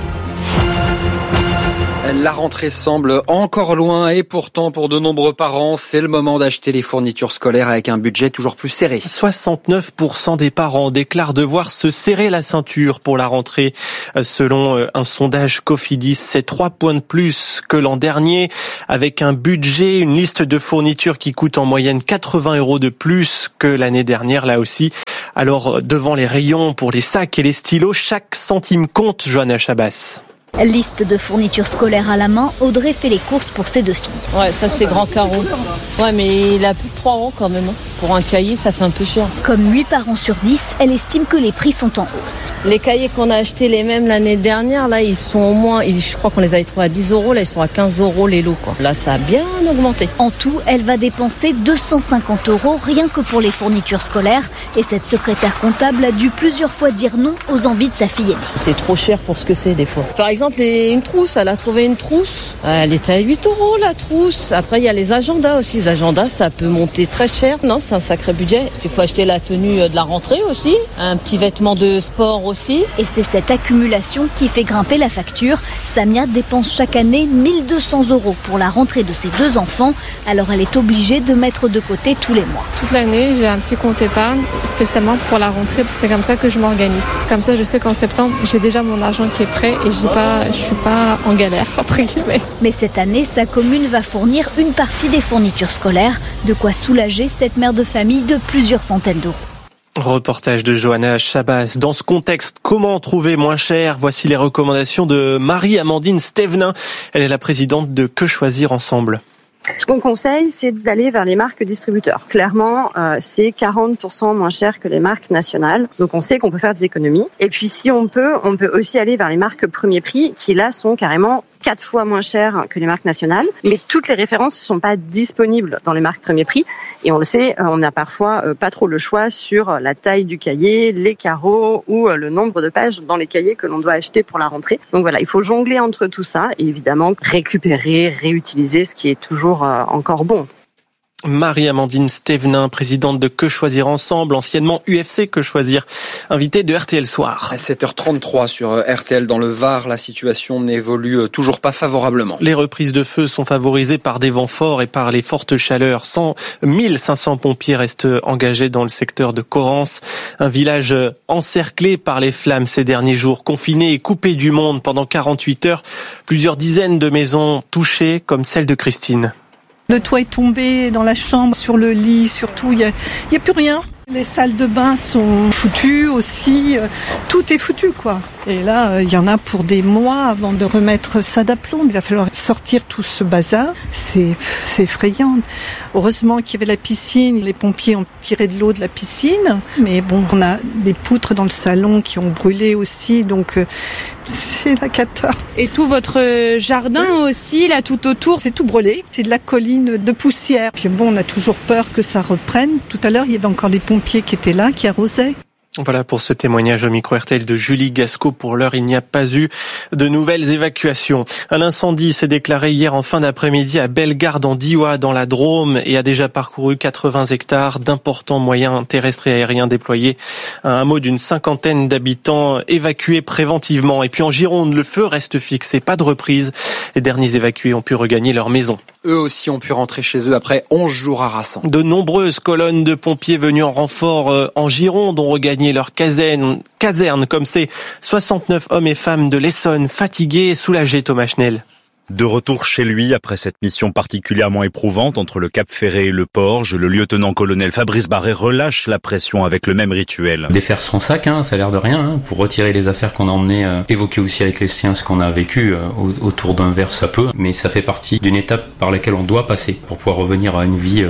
La rentrée semble encore loin et pourtant pour de nombreux parents, c'est le moment d'acheter les fournitures scolaires avec un budget toujours plus serré. 69% des parents déclarent devoir se serrer la ceinture pour la rentrée. Selon un sondage Cofidis, c'est 3 points de plus que l'an dernier avec un budget, une liste de fournitures qui coûte en moyenne 80 € de plus que l'année dernière là aussi. Alors devant les rayons pour les sacs et les stylos, chaque centime compte, Johanna Chabas. Liste de fournitures scolaires à la main, Audrey fait les courses pour ses 2 filles. Ouais, ça c'est grand carreau. Ouais, mais il a plus de 3 € quand même. Pour un cahier, ça fait un peu cher. Comme 8 parents sur 10, elle estime que les prix sont en hausse. Les cahiers qu'on a achetés les mêmes l'année dernière, là, ils sont au moins, je crois qu'on les avait trouvés à 10 €, là, ils sont à 15 € les lots, quoi. Là, ça a bien augmenté. En tout, elle va dépenser 250 € rien que pour les fournitures scolaires. Et cette secrétaire comptable a dû plusieurs fois dire non aux envies de sa fille aînée. C'est trop cher pour ce que c'est, des fois. Par exemple, une trousse, elle a trouvé une trousse. Elle était à 8 € la trousse. Après, il y a les agendas aussi. Les agendas, ça peut monter très cher. Non, c'est un sacré budget. Parce qu'il faut acheter la tenue de la rentrée aussi. Un petit vêtement de sport aussi. Et c'est cette accumulation qui fait grimper la facture. Samia dépense chaque année 1 200 € pour la rentrée de ses 2 enfants. Alors elle est obligée de mettre de côté tous les mois. Toute l'année, j'ai un petit compte épargne, spécialement pour la rentrée. C'est comme ça que je m'organise. Comme ça, je sais qu'en septembre, j'ai déjà mon argent qui est prêt et je suis pas en galère, entre guillemets. Mais cette année, sa commune va fournir une partie des fournitures scolaires, de quoi soulager cette mère de famille de plusieurs centaines d'euros. Reportage de Johanna Chabas. Dans ce contexte, comment trouver moins cher? Voici les recommandations de Marie-Amandine Stevenin. Elle est la présidente de Que Choisir Ensemble. Ce qu'on conseille, c'est d'aller vers les marques distributeurs. Clairement, c'est 40% moins cher que les marques nationales. Donc on sait qu'on peut faire des économies. Et puis si on peut aussi aller vers les marques premier prix qui là sont carrément 4 fois moins chères que les marques nationales. Mais toutes les références ne sont pas disponibles dans les marques premier prix. Et on le sait, on n'a parfois pas trop le choix sur la taille du cahier, les carreaux ou le nombre de pages dans les cahiers que l'on doit acheter pour la rentrée. Donc voilà, il faut jongler entre tout ça et évidemment récupérer, réutiliser ce qui est toujours encore bon. Marie-Amandine Stevenin, présidente de Que Choisir Ensemble, anciennement UFC Que Choisir, invitée de RTL Soir. À 7h33 sur RTL dans le Var, la situation n'évolue toujours pas favorablement. Les reprises de feu sont favorisées par des vents forts et par les fortes chaleurs. 1500 pompiers restent engagés dans le secteur de Corrence, un village encerclé par les flammes ces derniers jours, confiné et coupé du monde pendant 48 heures. Plusieurs dizaines de maisons touchées, comme celle de Christine. Le toit est tombé dans la chambre, sur le lit, surtout, il y a plus rien. Les salles de bain sont foutues aussi, tout est foutu quoi. Et là, il y en a pour des mois avant de remettre ça d'aplomb. Il va falloir sortir tout ce bazar. C'est effrayant. Heureusement qu'il y avait la piscine. Les pompiers ont tiré de l'eau de la piscine. Mais bon, on a des poutres dans le salon qui ont brûlé aussi. Donc, c'est la cata. Et tout votre jardin aussi, là, tout autour? C'est tout brûlé. C'est de la colline de poussière. Puis bon, on a toujours peur que ça reprenne. Tout à l'heure, il y avait encore des pompiers qui étaient là, qui arrosaient. Voilà pour ce témoignage au micro RTL de Julie Gasco. Pour l'heure, il n'y a pas eu de nouvelles évacuations. Un incendie s'est déclaré hier en fin d'après-midi à Bellegarde en Diois dans la Drôme et a déjà parcouru 80 hectares d'importants moyens terrestres et aériens déployés. Un hameau d'une 50aine d'habitants évacués préventivement. Et puis en Gironde, le feu reste fixé, pas de reprise. Les derniers évacués ont pu regagner leur maison. Eux aussi ont pu rentrer chez eux après 11 jours harassants. De nombreuses colonnes de pompiers venus en renfort en Gironde ont regagné leur caserne comme ces 69 hommes et femmes de l'Essonne, fatigués et soulagés, Thomas Schnell. De retour chez lui après cette mission particulièrement éprouvante entre le Cap Ferré et le Porge, le lieutenant-colonel Fabrice Barret relâche la pression avec le même rituel. Défaire son sac, ça a l'air de rien, pour retirer les affaires qu'on a emmenées, évoquer aussi avec les siens ce qu'on a vécu autour d'un verre, ça peut, mais ça fait partie d'une étape par laquelle on doit passer pour pouvoir revenir à une vie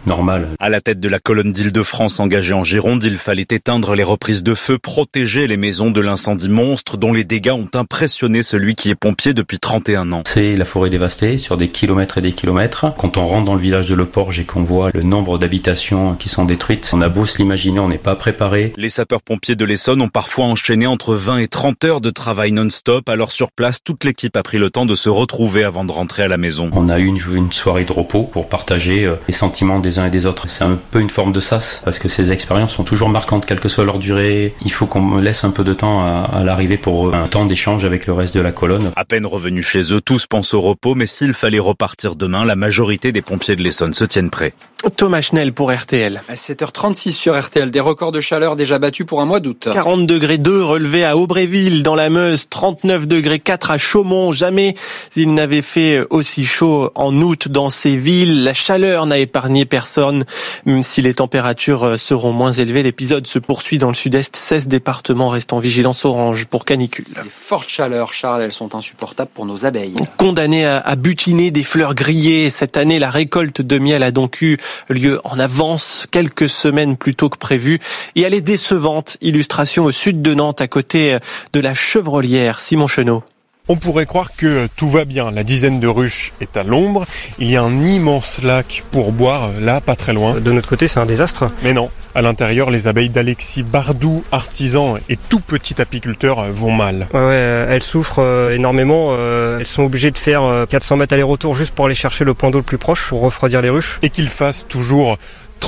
normal. À la tête de la colonne d'Île-de-France engagée en Gironde, il fallait éteindre les reprises de feu, protéger les maisons de l'incendie monstre dont les dégâts ont impressionné celui qui est pompier depuis 31 ans. C'est la forêt dévastée sur des kilomètres et des kilomètres. Quand on rentre dans le village de Le Porge et qu'on voit le nombre d'habitations qui sont détruites, on a beau se l'imaginer, on n'est pas préparé. Les sapeurs-pompiers de l'Essonne ont parfois enchaîné entre 20 et 30 heures de travail non-stop. Alors sur place, toute l'équipe a pris le temps de se retrouver avant de rentrer à la maison. On a eu une soirée de repos pour partager les sentiments des uns et des autres. C'est un peu une forme de sas parce que ces expériences sont toujours marquantes, quelle que soit leur durée. Il faut qu'on me laisse un peu de temps à l'arrivée pour un temps d'échange avec le reste de la colonne. À peine revenus chez eux, tous pensent au repos, mais s'il fallait repartir demain, la majorité des pompiers de l'Essonne se tiennent prêts. Thomas Schnell pour RTL. À 7h36 sur RTL, des records de chaleur déjà battus pour un mois d'août. 40 degrés 2 relevés à Aubréville dans la Meuse, 39 degrés 4 à Chaumont. Jamais il n'avait fait aussi chaud en août dans ces villes. La chaleur n'a épargné personne. Même si les températures seront moins élevées, l'épisode se poursuit dans le sud-est. 16 départements restent en vigilance orange pour canicule. Les fortes chaleurs, Charles, elles sont insupportables pour nos abeilles. Condamnées à butiner des fleurs grillées. Cette année, la récolte de miel a donc eu lieu en avance, quelques semaines plus tôt que prévu. Et elle est décevante. Illustration au sud de Nantes, à côté de la Chevrolière. Simon Chenot. On pourrait croire que tout va bien. La dizaine de ruches est à l'ombre. Il y a un immense lac pour boire, là, pas très loin. De notre côté, c'est un désastre. Mais non. À l'intérieur, les abeilles d'Alexis Bardou, artisan et tout petit apiculteur, vont mal. Ouais, elles souffrent énormément. Elles sont obligées de faire 400 mètres aller-retour juste pour aller chercher le point d'eau le plus proche pour refroidir les ruches. Et qu'il fasse toujours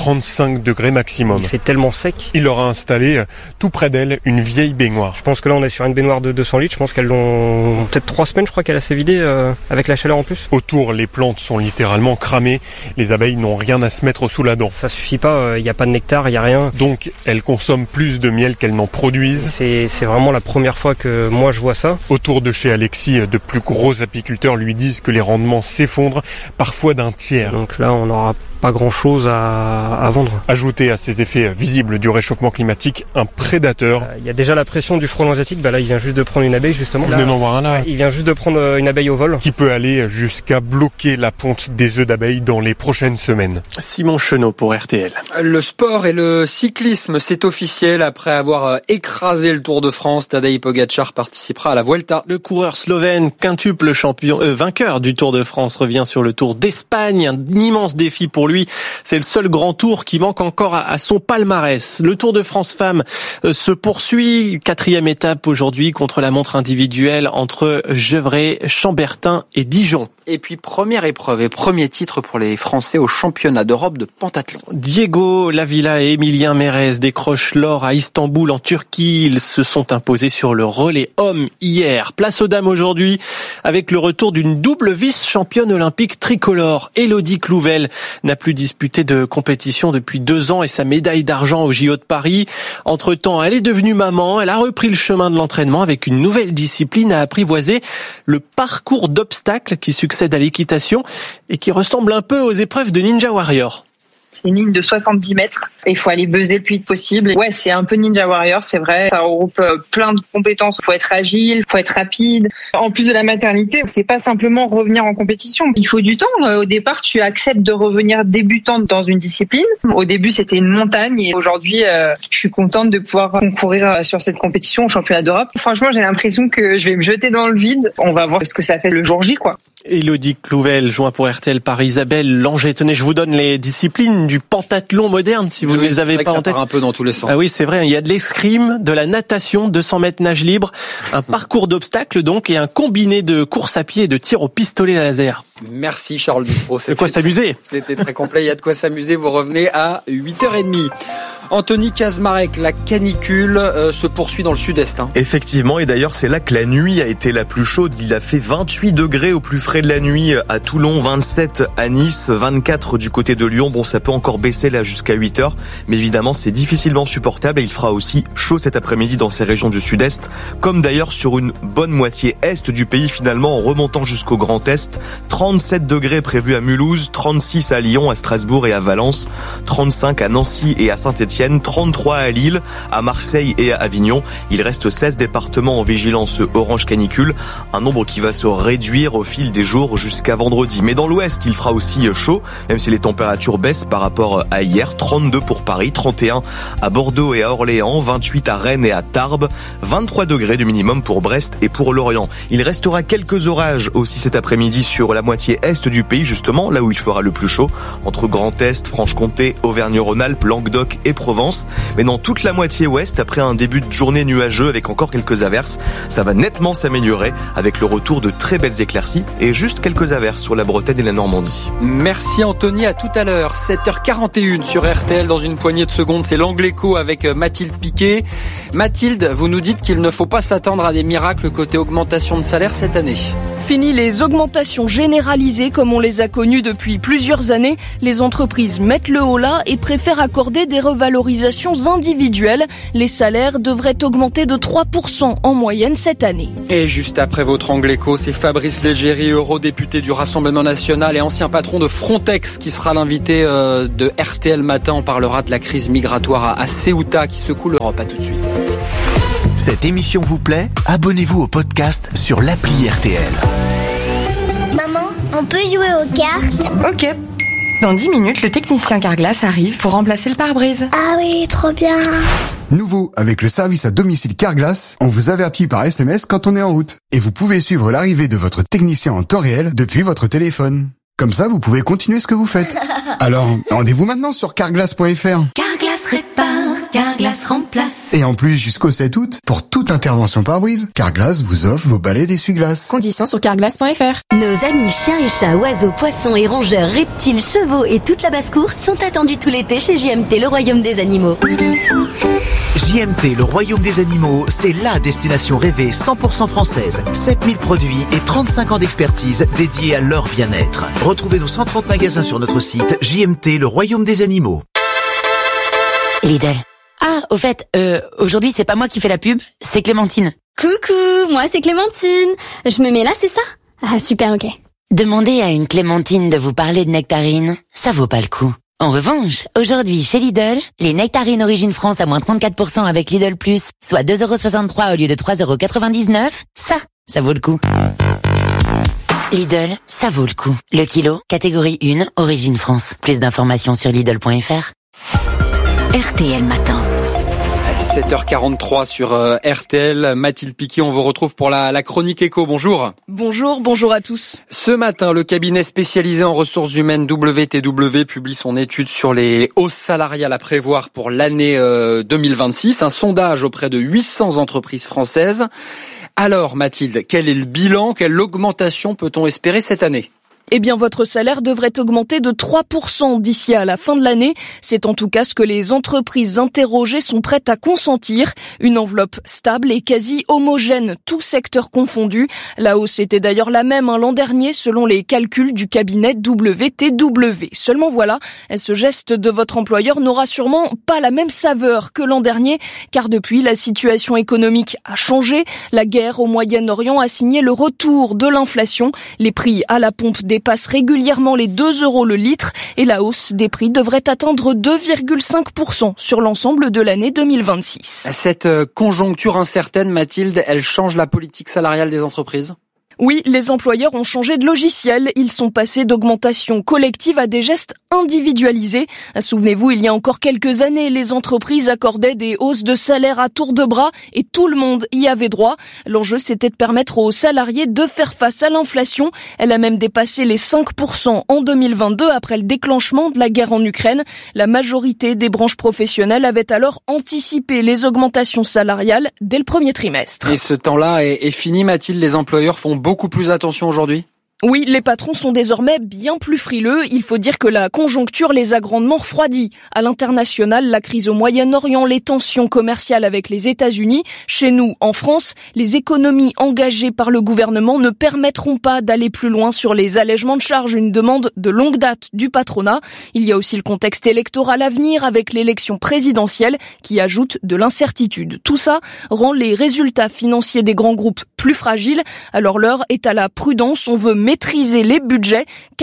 35 degrés maximum. Il fait tellement sec. Il leur a installé tout près d'elle une vieille baignoire. Je pense que là on est sur une baignoire de 200 litres. Je pense qu'elles l'ont peut-être 3 semaines, je crois qu'elle a s'est vidée avec la chaleur en plus. Autour, les plantes sont littéralement cramées. Les abeilles n'ont rien à se mettre sous la dent. Ça suffit pas, il n'y a pas de nectar, il n'y a rien. Donc elles consomment plus de miel qu'elles n'en produisent. C'est vraiment la première fois que moi je vois ça. Autour de chez Alexis, de plus gros apiculteurs lui disent que les rendements s'effondrent, parfois d'un tiers. Donc là on n'aura pas grand-chose à vendre. Ajouté à ces effets visibles du réchauffement climatique, un prédateur. Il y a déjà la pression du frelon asiatique. Là, il vient juste de prendre une abeille, justement. Vous venez d'en voir un là. Il vient juste de prendre une abeille au vol. Qui peut aller jusqu'à bloquer la ponte des œufs d'abeilles dans les prochaines semaines. Simon Chenot pour RTL. Le sport et le cyclisme, c'est officiel. Après avoir écrasé le Tour de France, Tadej Pogačar participera à la Vuelta. Le coureur slovène, quintuple vainqueur du Tour de France, revient sur le Tour d'Espagne. Un immense défi pour lui. C'est le seul grand tour qui manque encore à son palmarès. Le Tour de France Femmes se poursuit. 4e étape aujourd'hui contre la montre individuelle entre Gevrey, Chambertin et Dijon. Et puis première épreuve et premier titre pour les Français au championnat d'Europe de pentathlon. Diego Lavilla et Emilien Mérez décrochent l'or à Istanbul en Turquie. Ils se sont imposés sur le relais homme hier. Place aux dames aujourd'hui avec le retour d'une double vice-championne olympique tricolore. Élodie Clouvel n'a plus disputé de compétition depuis 2 ans et sa médaille d'argent au JO de Paris. Entre-temps, elle est devenue maman. Elle a repris le chemin de l'entraînement avec une nouvelle discipline à apprivoiser, le parcours d'obstacles qui succède à l'équitation et qui ressemble un peu aux épreuves de Ninja Warrior. C'est une ligne de 70 mètres. Il faut aller buzzer le plus vite possible. Ouais, c'est un peu Ninja Warrior, c'est vrai. Ça regroupe plein de compétences. Il faut être agile, il faut être rapide. En plus de la maternité, c'est pas simplement revenir en compétition. Il faut du temps. Au départ, tu acceptes de revenir débutante dans une discipline. Au début, c'était une montagne et aujourd'hui, je suis contente de pouvoir concourir sur cette compétition au championnat d'Europe. Franchement, j'ai l'impression que je vais me jeter dans le vide. On va voir ce que ça fait le jour J, quoi. Élodie Clouvel, joint pour RTL par Isabelle Langer. Tenez, je vous donne les disciplines du pentathlon moderne, si vous ne les avez pas en tête. Ça part un peu dans tous les sens. Ah oui, c'est vrai. Il y a de l'escrime, de la natation, 200 mètres nage libre, un parcours d'obstacles donc, et un combiné de course à pied et de tir au pistolet laser. Merci Charles Dufaux. De quoi s'amuser. C'était très complet. Il y a de quoi s'amuser. Vous revenez à 8h30. Anthony Kazmarek, la canicule se poursuit dans le sud-est. Effectivement, et d'ailleurs c'est là que la nuit a été la plus chaude. Il a fait 28 degrés au plus frais de la nuit à Toulon, 27 à Nice, 24 du côté de Lyon. Bon, ça peut encore baisser là jusqu'à 8h, mais évidemment c'est difficilement supportable et il fera aussi chaud cet après-midi dans ces régions du sud-est, comme d'ailleurs sur une bonne moitié est du pays finalement en remontant jusqu'au Grand Est. 37 degrés prévus à Mulhouse, 36 à Lyon, à Strasbourg et à Valence, 35 à Nancy et à Saint-Étienne. Saint-Etienne, 33 à Lille, à Marseille et à Avignon. Il reste 16 départements en vigilance orange canicule, un nombre qui va se réduire au fil des jours jusqu'à vendredi. Mais dans l'ouest, il fera aussi chaud, même si les températures baissent par rapport à hier. 32 pour Paris, 31 à Bordeaux et à Orléans, 28 à Rennes et à Tarbes, 23 degrés du minimum pour Brest et pour Lorient. Il restera quelques orages aussi cet après-midi sur la moitié est du pays, justement, là où il fera le plus chaud, entre Grand Est, Franche-Comté, Auvergne-Rhône-Alpes, Languedoc et Provence. Mais dans toute la moitié ouest, après un début de journée nuageux avec encore quelques averses, ça va nettement s'améliorer avec le retour de très belles éclaircies et juste quelques averses sur la Bretagne et la Normandie. Merci Anthony, à tout à l'heure. 7h41 sur RTL. Dans une poignée de secondes, c'est l'Angle Écho avec Mathilde Piquet. Mathilde, vous nous dites qu'il ne faut pas s'attendre à des miracles côté augmentation de salaire cette année. Fini les augmentations généralisées comme on les a connues depuis plusieurs années. Les entreprises mettent le haut là et préfèrent accorder des revalorisations individuelles. Les salaires devraient augmenter de 3% en moyenne cette année. Et juste après votre Angle Écho, c'est Fabrice Leggeri, eurodéputé du Rassemblement National et ancien patron de Frontex, qui sera l'invité de RTL Matin. On parlera de la crise migratoire à Ceuta qui secoue l'Europe. À tout de suite. Cette émission vous plaît ? Abonnez-vous au podcast sur l'appli RTL. Maman, on peut jouer aux cartes ? Ok. Dans 10 minutes, le technicien Carglass arrive pour remplacer le pare-brise. Ah oui, trop bien. Nouveau, avec le service à domicile Carglass, on vous avertit par SMS quand on est en route. Et vous pouvez suivre l'arrivée de votre technicien en temps réel depuis votre téléphone. Comme ça, vous pouvez continuer ce que vous faites. Alors, rendez-vous maintenant sur carglass.fr. Carglass répare, Carglass remplace. Et en plus, jusqu'au 7 août, pour toute intervention pare-brise, Carglass vous offre vos balais d'essuie-glace. Conditions sur carglass.fr. Nos amis chiens et chats, oiseaux, poissons et rongeurs, reptiles, chevaux et toute la basse-cour sont attendus tout l'été chez JMT, le royaume des animaux. JMT, le royaume des animaux, c'est la destination rêvée 100% française. 7000 produits et 35 ans d'expertise dédiés à leur bien-être. Retrouvez nos 130 magasins sur notre site JMT, le royaume des animaux. Lidl. Ah, au fait, aujourd'hui c'est pas moi qui fais la pub, c'est Clémentine. Coucou, moi c'est Clémentine. Je me mets là, c'est ça ? Ah super, ok. Demandez à une Clémentine de vous parler de nectarines, ça vaut pas le coup. En revanche, aujourd'hui chez Lidl, les nectarines Origine France à moins 34% avec Lidl Plus, soit 2,63€ au lieu de 3,99€, ça vaut le coup. Lidl, ça vaut le coup. Le kilo, catégorie 1, Origine France. Plus d'informations sur Lidl.fr. RTL Matin. 7h43 sur RTL. Mathilde Piquet, on vous retrouve pour la chronique éco. Bonjour. Bonjour à tous. Ce matin, le cabinet spécialisé en ressources humaines WTW publie son étude sur les hausses salariales à prévoir pour l'année 2026. Un sondage auprès de 800 entreprises françaises. Alors Mathilde, quel est le bilan? Quelle augmentation peut-on espérer cette année? Eh bien, votre salaire devrait augmenter de 3% d'ici à la fin de l'année. C'est en tout cas ce que les entreprises interrogées sont prêtes à consentir. Une enveloppe stable et quasi homogène, tout secteur confondu. La hausse était d'ailleurs la même l'an dernier, selon les calculs du cabinet WTW. Seulement voilà, ce geste de votre employeur n'aura sûrement pas la même saveur que l'an dernier, car depuis, la situation économique a changé. La guerre au Moyen-Orient a signé le retour de l'inflation. Les prix à la pompe dépasse régulièrement les 2€ le litre et la hausse des prix devrait atteindre 2,5% sur l'ensemble de l'année 2026. Cette conjoncture incertaine, Mathilde, elle change la politique salariale des entreprises ? Oui, les employeurs ont changé de logiciel. Ils sont passés d'augmentation collective à des gestes individualisés. Souvenez-vous, il y a encore quelques années, les entreprises accordaient des hausses de salaire à tour de bras et tout le monde y avait droit. L'enjeu, c'était de permettre aux salariés de faire face à l'inflation. Elle a même dépassé les 5% en 2022 après le déclenchement de la guerre en Ukraine. La majorité des branches professionnelles avaient alors anticipé les augmentations salariales dès le premier trimestre. Et ce temps-là est fini, Mathilde. Les employeurs font beaucoup plus attention aujourd'hui ? Oui, les patrons sont désormais bien plus frileux. Il faut dire que la conjoncture les a grandement refroidis. À l'international, la crise au Moyen-Orient, les tensions commerciales avec les États-Unis. Chez nous, en France, les économies engagées par le gouvernement ne permettront pas d'aller plus loin sur les allègements de charges, une demande de longue date du patronat. Il y a aussi le contexte électoral à venir avec l'élection présidentielle qui ajoute de l'incertitude. Tout ça rend les résultats financiers des grands groupes plus fragiles. Alors l'heure est à la prudence. On veut maîtriser les budgets.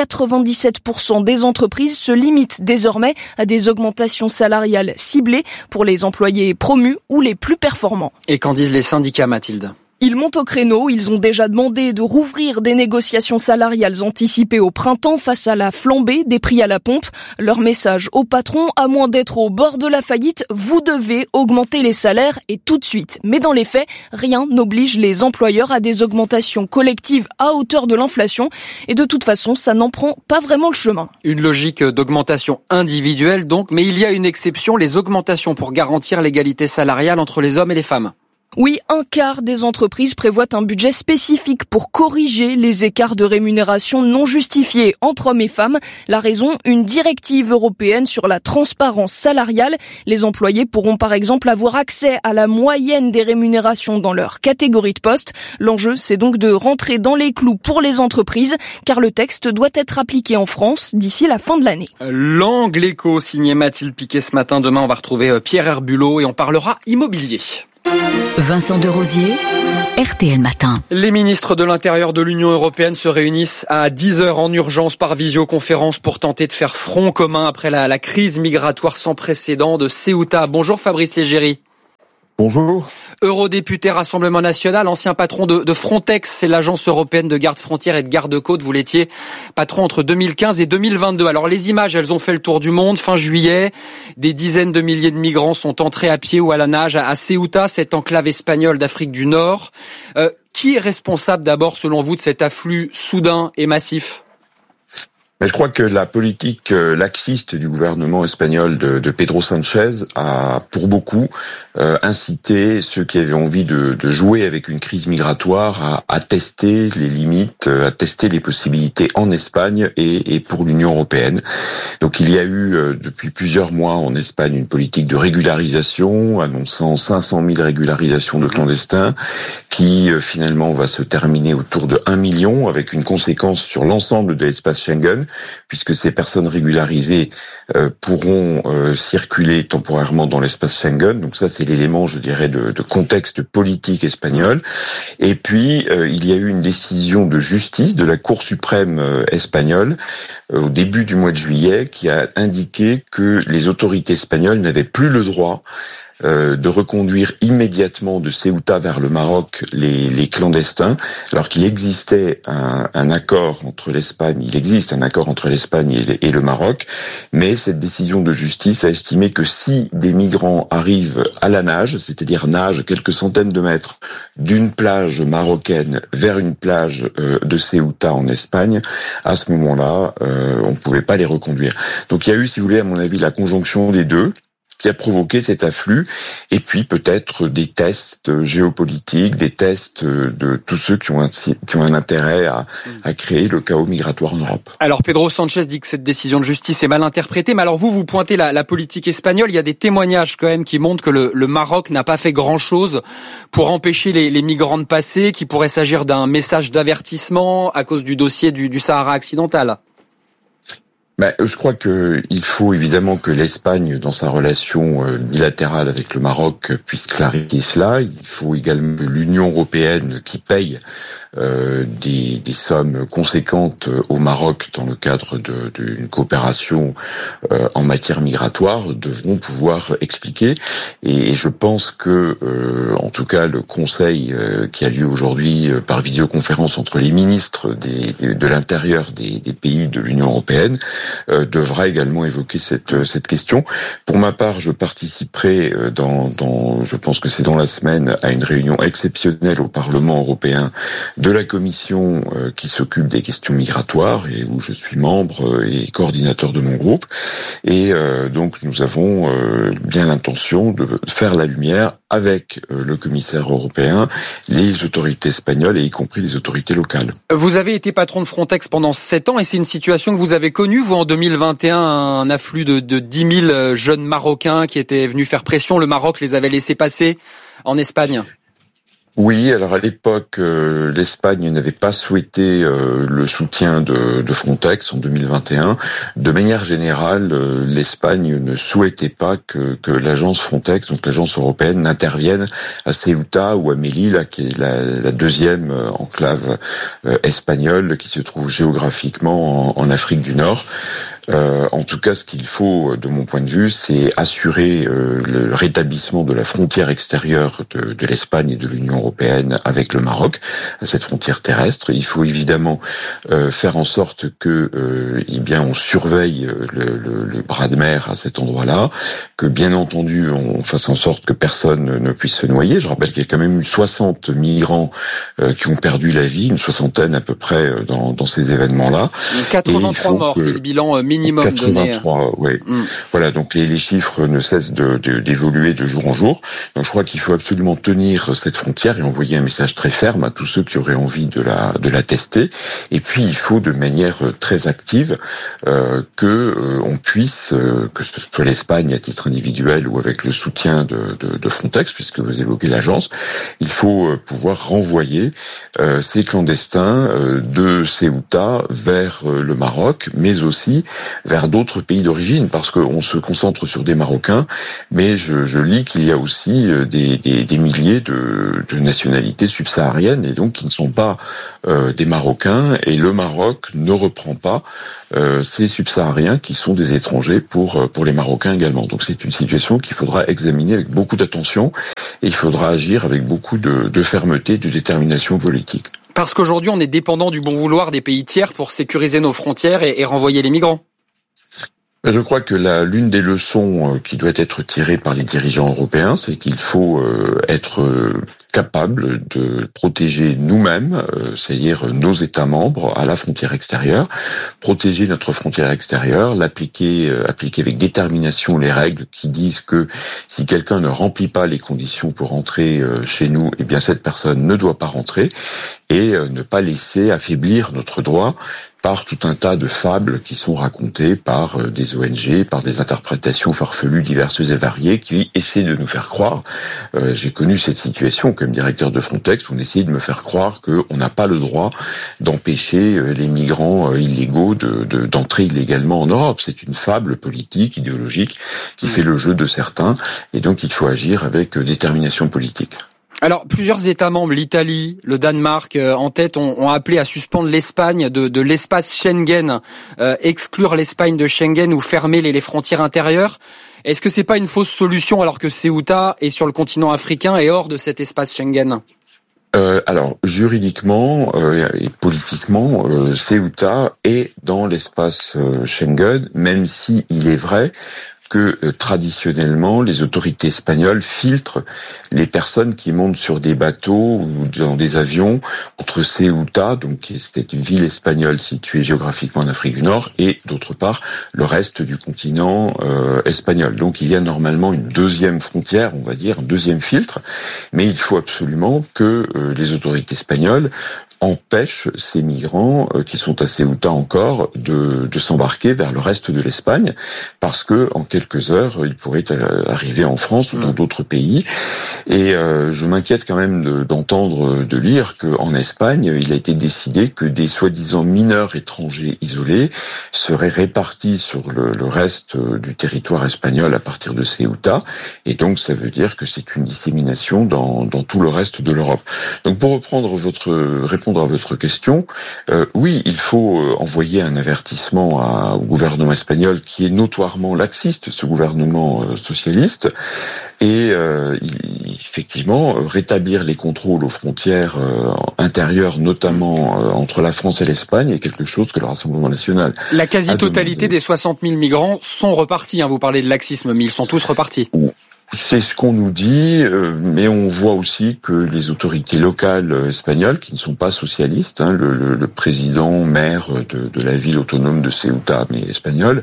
97% des entreprises se limitent désormais à des augmentations salariales ciblées pour les employés promus ou les plus performants. Et qu'en disent les syndicats, Mathilde ? Ils montent au créneau, ils ont déjà demandé de rouvrir des négociations salariales anticipées au printemps face à la flambée des prix à la pompe. Leur message au patron, à moins d'être au bord de la faillite, vous devez augmenter les salaires et tout de suite. Mais dans les faits, rien n'oblige les employeurs à des augmentations collectives à hauteur de l'inflation. Et de toute façon, ça n'en prend pas vraiment le chemin. Une logique d'augmentation individuelle donc, mais il y a une exception, les augmentations pour garantir l'égalité salariale entre les hommes et les femmes. Oui, un quart des entreprises prévoient un budget spécifique pour corriger les écarts de rémunération non justifiés entre hommes et femmes. La raison, une directive européenne sur la transparence salariale. Les employés pourront par exemple avoir accès à la moyenne des rémunérations dans leur catégorie de poste. L'enjeu, c'est donc de rentrer dans les clous pour les entreprises, car le texte doit être appliqué en France d'ici la fin de l'année. L'Angle Écho, signé Mathilde Piquet ce matin. Demain, on va retrouver Pierre Herbulot et on parlera immobilier. Vincent Derosier, RTL Matin. Les ministres de l'Intérieur de l'Union européenne se réunissent à 10h en urgence par visioconférence pour tenter de faire front commun après la crise migratoire sans précédent de Ceuta. Bonjour Fabrice Leggeri. Bonjour. Eurodéputé Rassemblement National, ancien patron de Frontex, c'est l'agence européenne de garde-frontières et de garde-côtes. Vous l'étiez patron entre 2015 et 2022. Alors les images, elles ont fait le tour du monde. Fin juillet, des dizaines de milliers de migrants sont entrés à pied ou à la nage à Ceuta, cette enclave espagnole d'Afrique du Nord. Qui est responsable d'abord, selon vous, de cet afflux soudain et massif ? Mais je crois que la politique laxiste du gouvernement espagnol de Pedro Sánchez a, pour beaucoup, incité ceux qui avaient envie de jouer avec une crise migratoire à tester les limites, à tester les possibilités en Espagne et pour l'Union européenne. Donc il y a eu depuis plusieurs mois en Espagne une politique de régularisation, annonçant 500 000 régularisations de clandestins, qui finalement va se terminer autour de 1 million, avec une conséquence sur l'ensemble de l'espace Schengen, puisque ces personnes régularisées pourront circuler temporairement dans l'espace Schengen. Donc ça, c'est l'élément, je dirais, de contexte politique espagnol. Et puis, il y a eu une décision de justice de la Cour suprême espagnole au début du mois de juillet qui a indiqué que les autorités espagnoles n'avaient plus le droit de reconduire immédiatement de Ceuta vers le Maroc les clandestins, alors qu'il existait un accord entre l'Espagne, il existe un accord entre l'Espagne et le Maroc, mais cette décision de justice a estimé que si des migrants arrivent à la nage, c'est-à-dire nagent quelques centaines de mètres d'une plage marocaine vers une plage de Ceuta en Espagne, à ce moment-là, on ne pouvait pas les reconduire. Donc il y a eu, si vous voulez, à mon avis, la conjonction des deux qui a provoqué cet afflux, et puis peut-être des tests géopolitiques, des tests de tous ceux qui ont un intérêt à créer le chaos migratoire en Europe. Alors Pedro Sánchez dit que cette décision de justice est mal interprétée, mais alors vous pointez la politique espagnole. Il y a des témoignages quand même qui montrent que le Maroc n'a pas fait grand-chose pour empêcher les migrants de passer, qu'il pourrait s'agir d'un message d'avertissement à cause du dossier du Sahara occidental. Je crois que il faut évidemment que l'Espagne, dans sa relation bilatérale avec le Maroc, puisse clarifier cela. Il faut également que l'Union européenne, qui paye des sommes conséquentes au Maroc dans le cadre d'une coopération en matière migratoire, devront pouvoir expliquer. Et je pense que, en tout cas, le Conseil qui a lieu aujourd'hui par visioconférence entre les ministres de l'intérieur des pays de l'Union européenne devra également évoquer cette question. Pour ma part, je participerai je pense que c'est dans la semaine, à une réunion exceptionnelle au Parlement européen de la commission qui s'occupe des questions migratoires et où je suis membre et coordinateur de mon groupe. Et donc nous avons bien l'intention de faire la lumière avec le commissaire européen, les autorités espagnoles et y compris les autorités locales. Vous avez été patron de Frontex pendant 7 ans et c'est une situation que vous avez connue, vous, en 2021, un afflux de 10 000 jeunes Marocains qui étaient venus faire pression. Le Maroc les avait laissés passer en Espagne. Oui, alors à l'époque, l'Espagne n'avait pas souhaité le soutien de Frontex en 2021. De manière générale, l'Espagne ne souhaitait pas que l'agence Frontex, donc l'agence européenne, n'intervienne à Ceuta ou à Melilla, qui est la deuxième enclave espagnole qui se trouve géographiquement en Afrique du Nord. En tout cas, ce qu'il faut, de mon point de vue, c'est assurer le rétablissement de la frontière extérieure de l'Espagne et de l'Union européenne avec le Maroc, cette frontière terrestre. Il faut évidemment faire en sorte que, on surveille le bras de mer à cet endroit-là, que bien entendu on fasse en sorte que personne ne puisse se noyer. Je rappelle qu'il y a quand même eu 60 migrants qui ont perdu la vie, une soixantaine à peu près dans ces événements-là. 83 morts, c'est le bilan minimum 83, oui. Voilà, donc les chiffres ne cessent d'évoluer de jour en jour. Donc je crois qu'il faut absolument tenir cette frontière et envoyer un message très ferme à tous ceux qui auraient envie de la tester. Et puis il faut de manière très active on puisse, que ce soit l'Espagne à titre individuel ou avec le soutien de Frontex, puisque vous évoquez l'agence, il faut pouvoir renvoyer ces clandestins de Ceuta vers le Maroc, mais aussi vers d'autres pays d'origine, parce qu'on se concentre sur des Marocains, mais je lis qu'il y a aussi des milliers de nationalités subsahariennes, et donc qui ne sont pas des Marocains, et le Maroc ne reprend pas ces subsahariens qui sont des étrangers pour les Marocains également. Donc c'est une situation qu'il faudra examiner avec beaucoup d'attention, et il faudra agir avec beaucoup de fermeté, de détermination politique. Parce qu'aujourd'hui, on est dépendant du bon vouloir des pays tiers pour sécuriser nos frontières et renvoyer les migrants. Je crois que l'une des leçons qui doit être tirée par les dirigeants européens, c'est qu'il faut être capable de protéger nous-mêmes, c'est-à-dire nos États membres à la frontière extérieure, protéger notre frontière extérieure, appliquer avec détermination les règles qui disent que si quelqu'un ne remplit pas les conditions pour rentrer chez nous, eh bien cette personne ne doit pas rentrer, et ne pas laisser affaiblir notre droit par tout un tas de fables qui sont racontées par des ONG, par des interprétations farfelues diverses et variées qui essaient de nous faire croire. J'ai connu cette situation comme directeur de Frontex, où on essayait de me faire croire qu'on n'a pas le droit d'empêcher les migrants illégaux d'entrer illégalement en Europe. C'est une fable politique, idéologique, qui fait le jeu de certains, et donc il faut agir avec détermination politique. Alors, plusieurs États membres, l'Italie, le Danemark en tête, ont appelé à suspendre l'Espagne de l'espace Schengen, exclure l'Espagne de Schengen ou fermer les frontières intérieures. Est-ce que c'est pas une fausse solution alors que Ceuta est sur le continent africain et hors de cet espace Schengen ? Alors, juridiquement et politiquement, Ceuta est dans l'espace Schengen, même si il est vrai que traditionnellement, les autorités espagnoles filtrent les personnes qui montent sur des bateaux ou dans des avions entre Ceuta, donc c'était une ville espagnole située géographiquement en Afrique du Nord, et d'autre part le reste du continent espagnol. Donc il y a normalement une deuxième frontière, on va dire, un deuxième filtre, mais il faut absolument que les autorités espagnoles empêchent ces migrants qui sont à Ceuta encore de s'embarquer vers le reste de l'Espagne, parce que en quelques heures, ils pourraient arriver en France ou dans d'autres pays. Et je m'inquiète quand même d'entendre, de lire qu'en Espagne, il a été décidé que des soi-disant mineurs étrangers isolés seraient répartis sur le reste du territoire espagnol à partir de Ceuta. Et donc, ça veut dire que c'est une dissémination dans tout le reste de l'Europe. Donc, pour répondre à votre question, oui, il faut envoyer un avertissement au gouvernement espagnol qui est notoirement laxiste, ce gouvernement socialiste, et effectivement rétablir les contrôles aux frontières intérieures, notamment entre la France et l'Espagne, est quelque chose que le Rassemblement national... La quasi-totalité des 60 000 migrants sont repartis, vous parlez de laxisme, mais ils sont tous repartis. C'est ce qu'on nous dit, mais on voit aussi que les autorités locales espagnoles, qui ne sont pas socialistes, le président maire de la ville autonome de Ceuta, mais espagnol,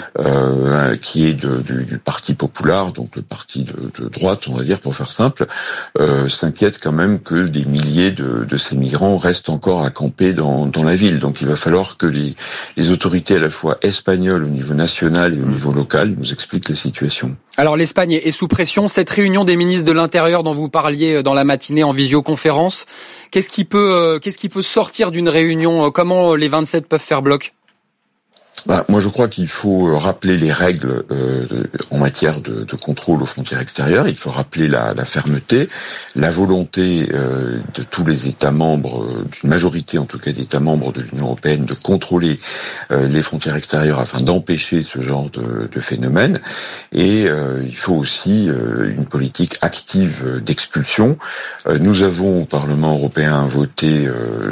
qui est du Parti Popular, donc le parti de droite, on va dire, pour faire simple, s'inquiète quand même que des milliers de ces migrants restent encore à camper dans la ville. Donc il va falloir que les autorités à la fois espagnoles au niveau national et au niveau local nous expliquent la situation. Alors l'Espagne est sous pression. Cette réunion des ministres de l'Intérieur dont vous parliez dans la matinée en visioconférence, qu'est-ce qui peut sortir d'une réunion? Comment les 27 peuvent faire bloc? Moi, je crois qu'il faut rappeler les règles en matière de contrôle aux frontières extérieures. Il faut rappeler la fermeté, la volonté de tous les États membres, d'une majorité en tout cas d'États membres de l'Union européenne, de contrôler les frontières extérieures afin d'empêcher ce genre de phénomène. Et il faut aussi une politique active d'expulsion. Nous avons au Parlement européen voté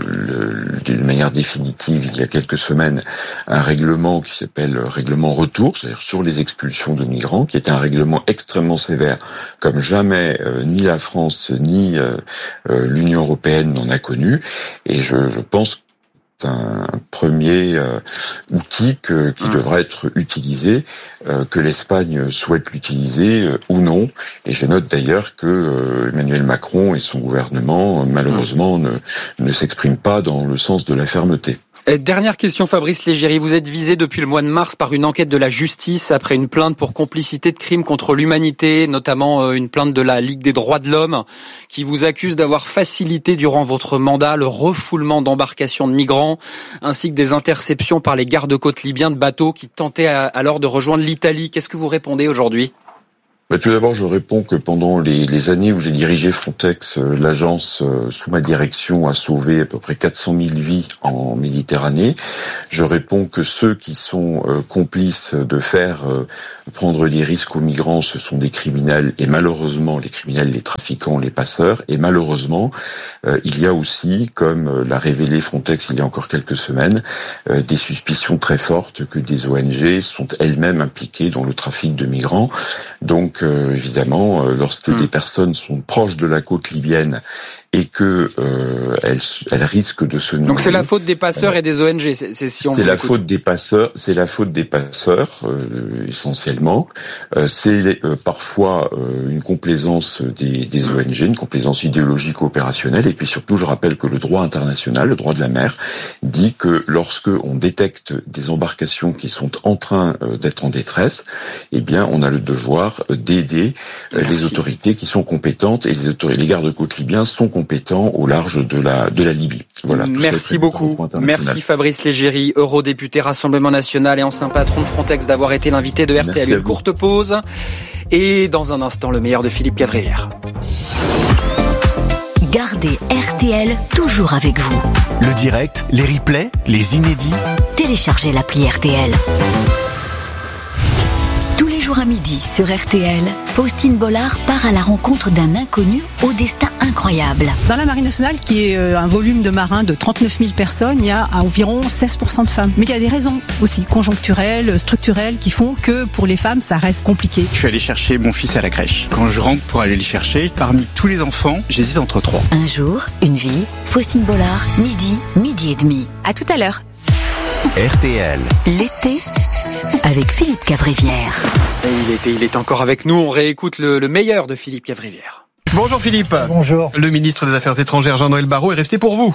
d'une manière définitive il y a quelques semaines un règlement qui s'appelle règlement retour, c'est-à-dire sur les expulsions de migrants, qui est un règlement extrêmement sévère, comme jamais ni la France ni l'Union européenne n'en a connu. Et je pense que c'est un premier outil qui devrait être utilisé, que l'Espagne souhaite l'utiliser ou non. Et je note d'ailleurs que Emmanuel Macron et son gouvernement, malheureusement, ne s'expriment pas dans le sens de la fermeté. Dernière question, Fabrice Leggeri. Vous êtes visé depuis le mois de mars par une enquête de la justice après une plainte pour complicité de crimes contre l'humanité, notamment une plainte de la Ligue des droits de l'homme qui vous accuse d'avoir facilité durant votre mandat le refoulement d'embarcations de migrants ainsi que des interceptions par les gardes-côtes libyens de bateaux qui tentaient alors de rejoindre l'Italie. Qu'est-ce que vous répondez aujourd'hui ? Tout d'abord, je réponds que pendant les années où j'ai dirigé Frontex, l'agence sous ma direction a sauvé à peu près 400 000 vies en Méditerranée. Je réponds que ceux qui sont complices de faire prendre des risques aux migrants, ce sont des criminels, et malheureusement les criminels, les trafiquants, les passeurs. Et malheureusement, il y a aussi, comme l'a révélé Frontex il y a encore quelques semaines, des suspicions très fortes que des ONG sont elles-mêmes impliquées dans le trafic de migrants. Donc évidemment, lorsque des personnes sont proches de la côte libyenne et que elles risquent de se noyer. Donc c'est la faute des passeurs et des ONG. C'est la faute des passeurs. C'est la faute des passeurs essentiellement. C'est parfois une complaisance des ONG, une complaisance idéologique opérationnelle. Et puis surtout, je rappelle que le droit international, le droit de la mer, dit que lorsque on détecte des embarcations qui sont en train d'être en détresse, eh bien, on a le devoir d'aider les autorités qui sont compétentes, et les gardes-côtes libyens sont compétents au large de la Libye. Voilà. Merci beaucoup. Merci Fabrice Leggeri, eurodéputé Rassemblement National et ancien patron de Frontex, d'avoir été l'invité de RTL. Une courte pause et dans un instant le meilleur de Philippe Cavrivière. Gardez RTL toujours avec vous. Le direct, les replays, les inédits. Téléchargez l'appli RTL. Tous les jours à midi sur RTL, Faustine Bollard part à la rencontre d'un inconnu au destin incroyable. Dans la Marine nationale, qui est un volume de marins de 39 000 personnes, il y a environ 16% de femmes. Mais il y a des raisons aussi conjoncturelles, structurelles, qui font que pour les femmes, ça reste compliqué. Je suis allé chercher mon fils à la crèche. Quand je rentre pour aller le chercher, parmi tous les enfants, j'hésite entre 3. Un jour, une vie, Faustine Bollard, midi et demi. À tout à l'heure. RTL. L'été avec Philippe Cavrivière. Et il est encore avec nous. On réécoute le meilleur de Philippe Cavrivière. Bonjour Philippe. Bonjour. Le ministre des Affaires étrangères Jean-Noël Barrot est resté pour vous.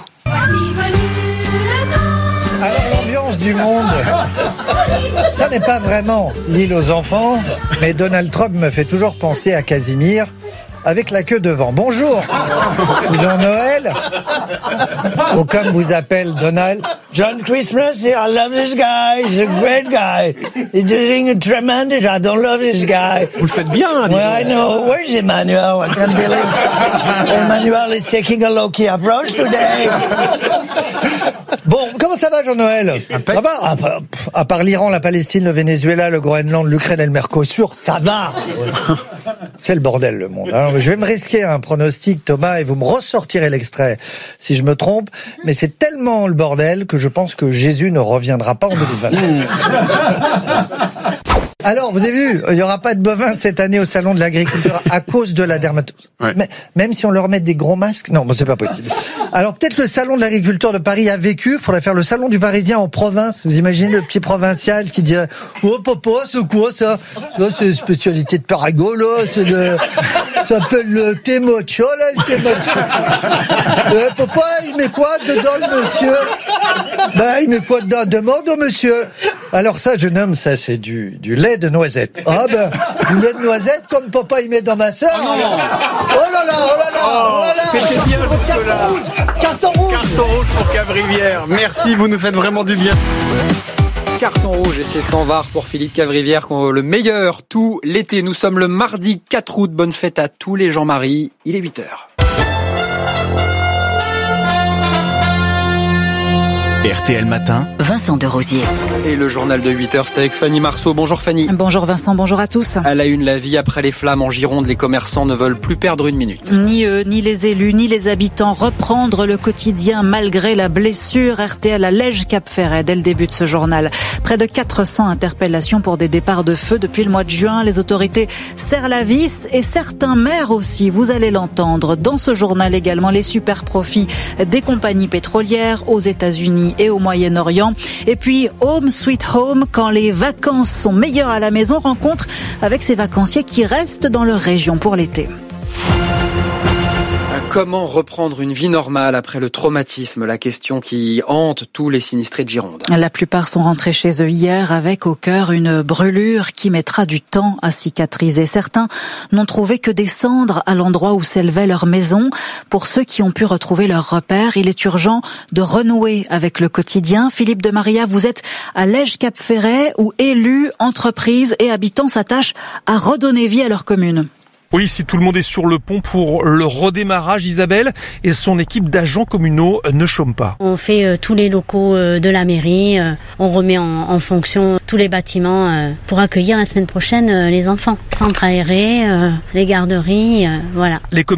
Alors l'ambiance du monde, ça n'est pas vraiment l'île aux enfants, mais Donald Trump me fait toujours penser à Casimir avec la queue devant. Bonjour Jean-Noël, ou comme vous appelle Donald, John Christmas, I love this guy, he's a great guy, he's doing a tremendous, I don't love this guy. Vous le faites bien, well, I know, where's Emmanuel? I can't believe Emmanuel is taking a low-key approach today. Bon, comment ça va Jean-Noël? Ça va, à part l'Iran, la Palestine, le Venezuela, le Groenland, l'Ukraine et le Mercosur, ça va. C'est le bordel le monde. Hein. Je vais me risquer à un pronostic, Thomas, et vous me ressortirez l'extrait si je me trompe, mais c'est tellement le bordel que je pense que Jésus ne reviendra pas en 2026. Alors, vous avez vu, il n'y aura pas de bovins cette année au Salon de l'Agriculture à cause de la dermatose. Ouais. Mais, même si on leur met des gros masques, non, bon, c'est pas possible. Alors, peut-être le Salon de l'Agriculture de Paris a vécu, il faudrait faire le Salon du Parisien en province. Vous imaginez le petit provincial qui dit « Oh, papa, c'est quoi ça? Ça, c'est une spécialité de Parago, là, ça s'appelle le thé mocha, là, le thé mocha. Papa, il met quoi dedans, le monsieur? Ben, il met quoi dedans? Demande au monsieur. Alors ça, jeune homme, ça c'est du lait de noisette. Ah ben, du lait de noisette comme papa il met dans ma sœur. Oh non. Oh là là, oh là là, oh là là. C'était bien jusque-là. Carton rouge. Carton rouge pour Cavrivière. Merci, vous nous faites vraiment du bien. Carton rouge et c'est 100 VAR pour Philippe Cavrivière, le meilleur tout l'été. Nous sommes le mardi 4 août. Bonne fête à tous les Jean-Marie. Il est 8h. RTL Matin, Vincent Derosier. Et le journal de 8h, c'est avec Fanny Marceau. Bonjour Fanny. Bonjour Vincent, bonjour à tous. À la une, la vie après les flammes en Gironde, les commerçants ne veulent plus perdre une minute. Ni eux, ni les élus, ni les habitants reprendre le quotidien malgré la blessure. RTL allège Cap-Ferret dès le début de ce journal. Près de 400 interpellations pour des départs de feu depuis le mois de juin. Les autorités serrent la vis et certains maires aussi, vous allez l'entendre. Dans ce journal également, les super profits des compagnies pétrolières aux États-Unis et au Moyen-Orient. Et puis Home Sweet Home, quand les vacances sont meilleures à la maison, rencontre avec ces vacanciers qui restent dans leur région pour l'été. Comment reprendre une vie normale après le traumatisme? La question qui hante tous les sinistrés de Gironde. La plupart sont rentrés chez eux hier avec au cœur une brûlure qui mettra du temps à cicatriser. Certains n'ont trouvé que des cendres à l'endroit où s'élevait leur maison. Pour ceux qui ont pu retrouver leurs repères, il est urgent de renouer avec le quotidien. Philippe de Maria, vous êtes à Lège-Cap-Ferret où élus, entreprises et habitants s'attachent à redonner vie à leur commune. Oui, si tout le monde est sur le pont pour le redémarrage, Isabelle et son équipe d'agents communaux ne chôment pas. On fait tous les locaux de la mairie, on remet en fonction tous les bâtiments pour accueillir la semaine prochaine les enfants. Centre aéré, les garderies, voilà.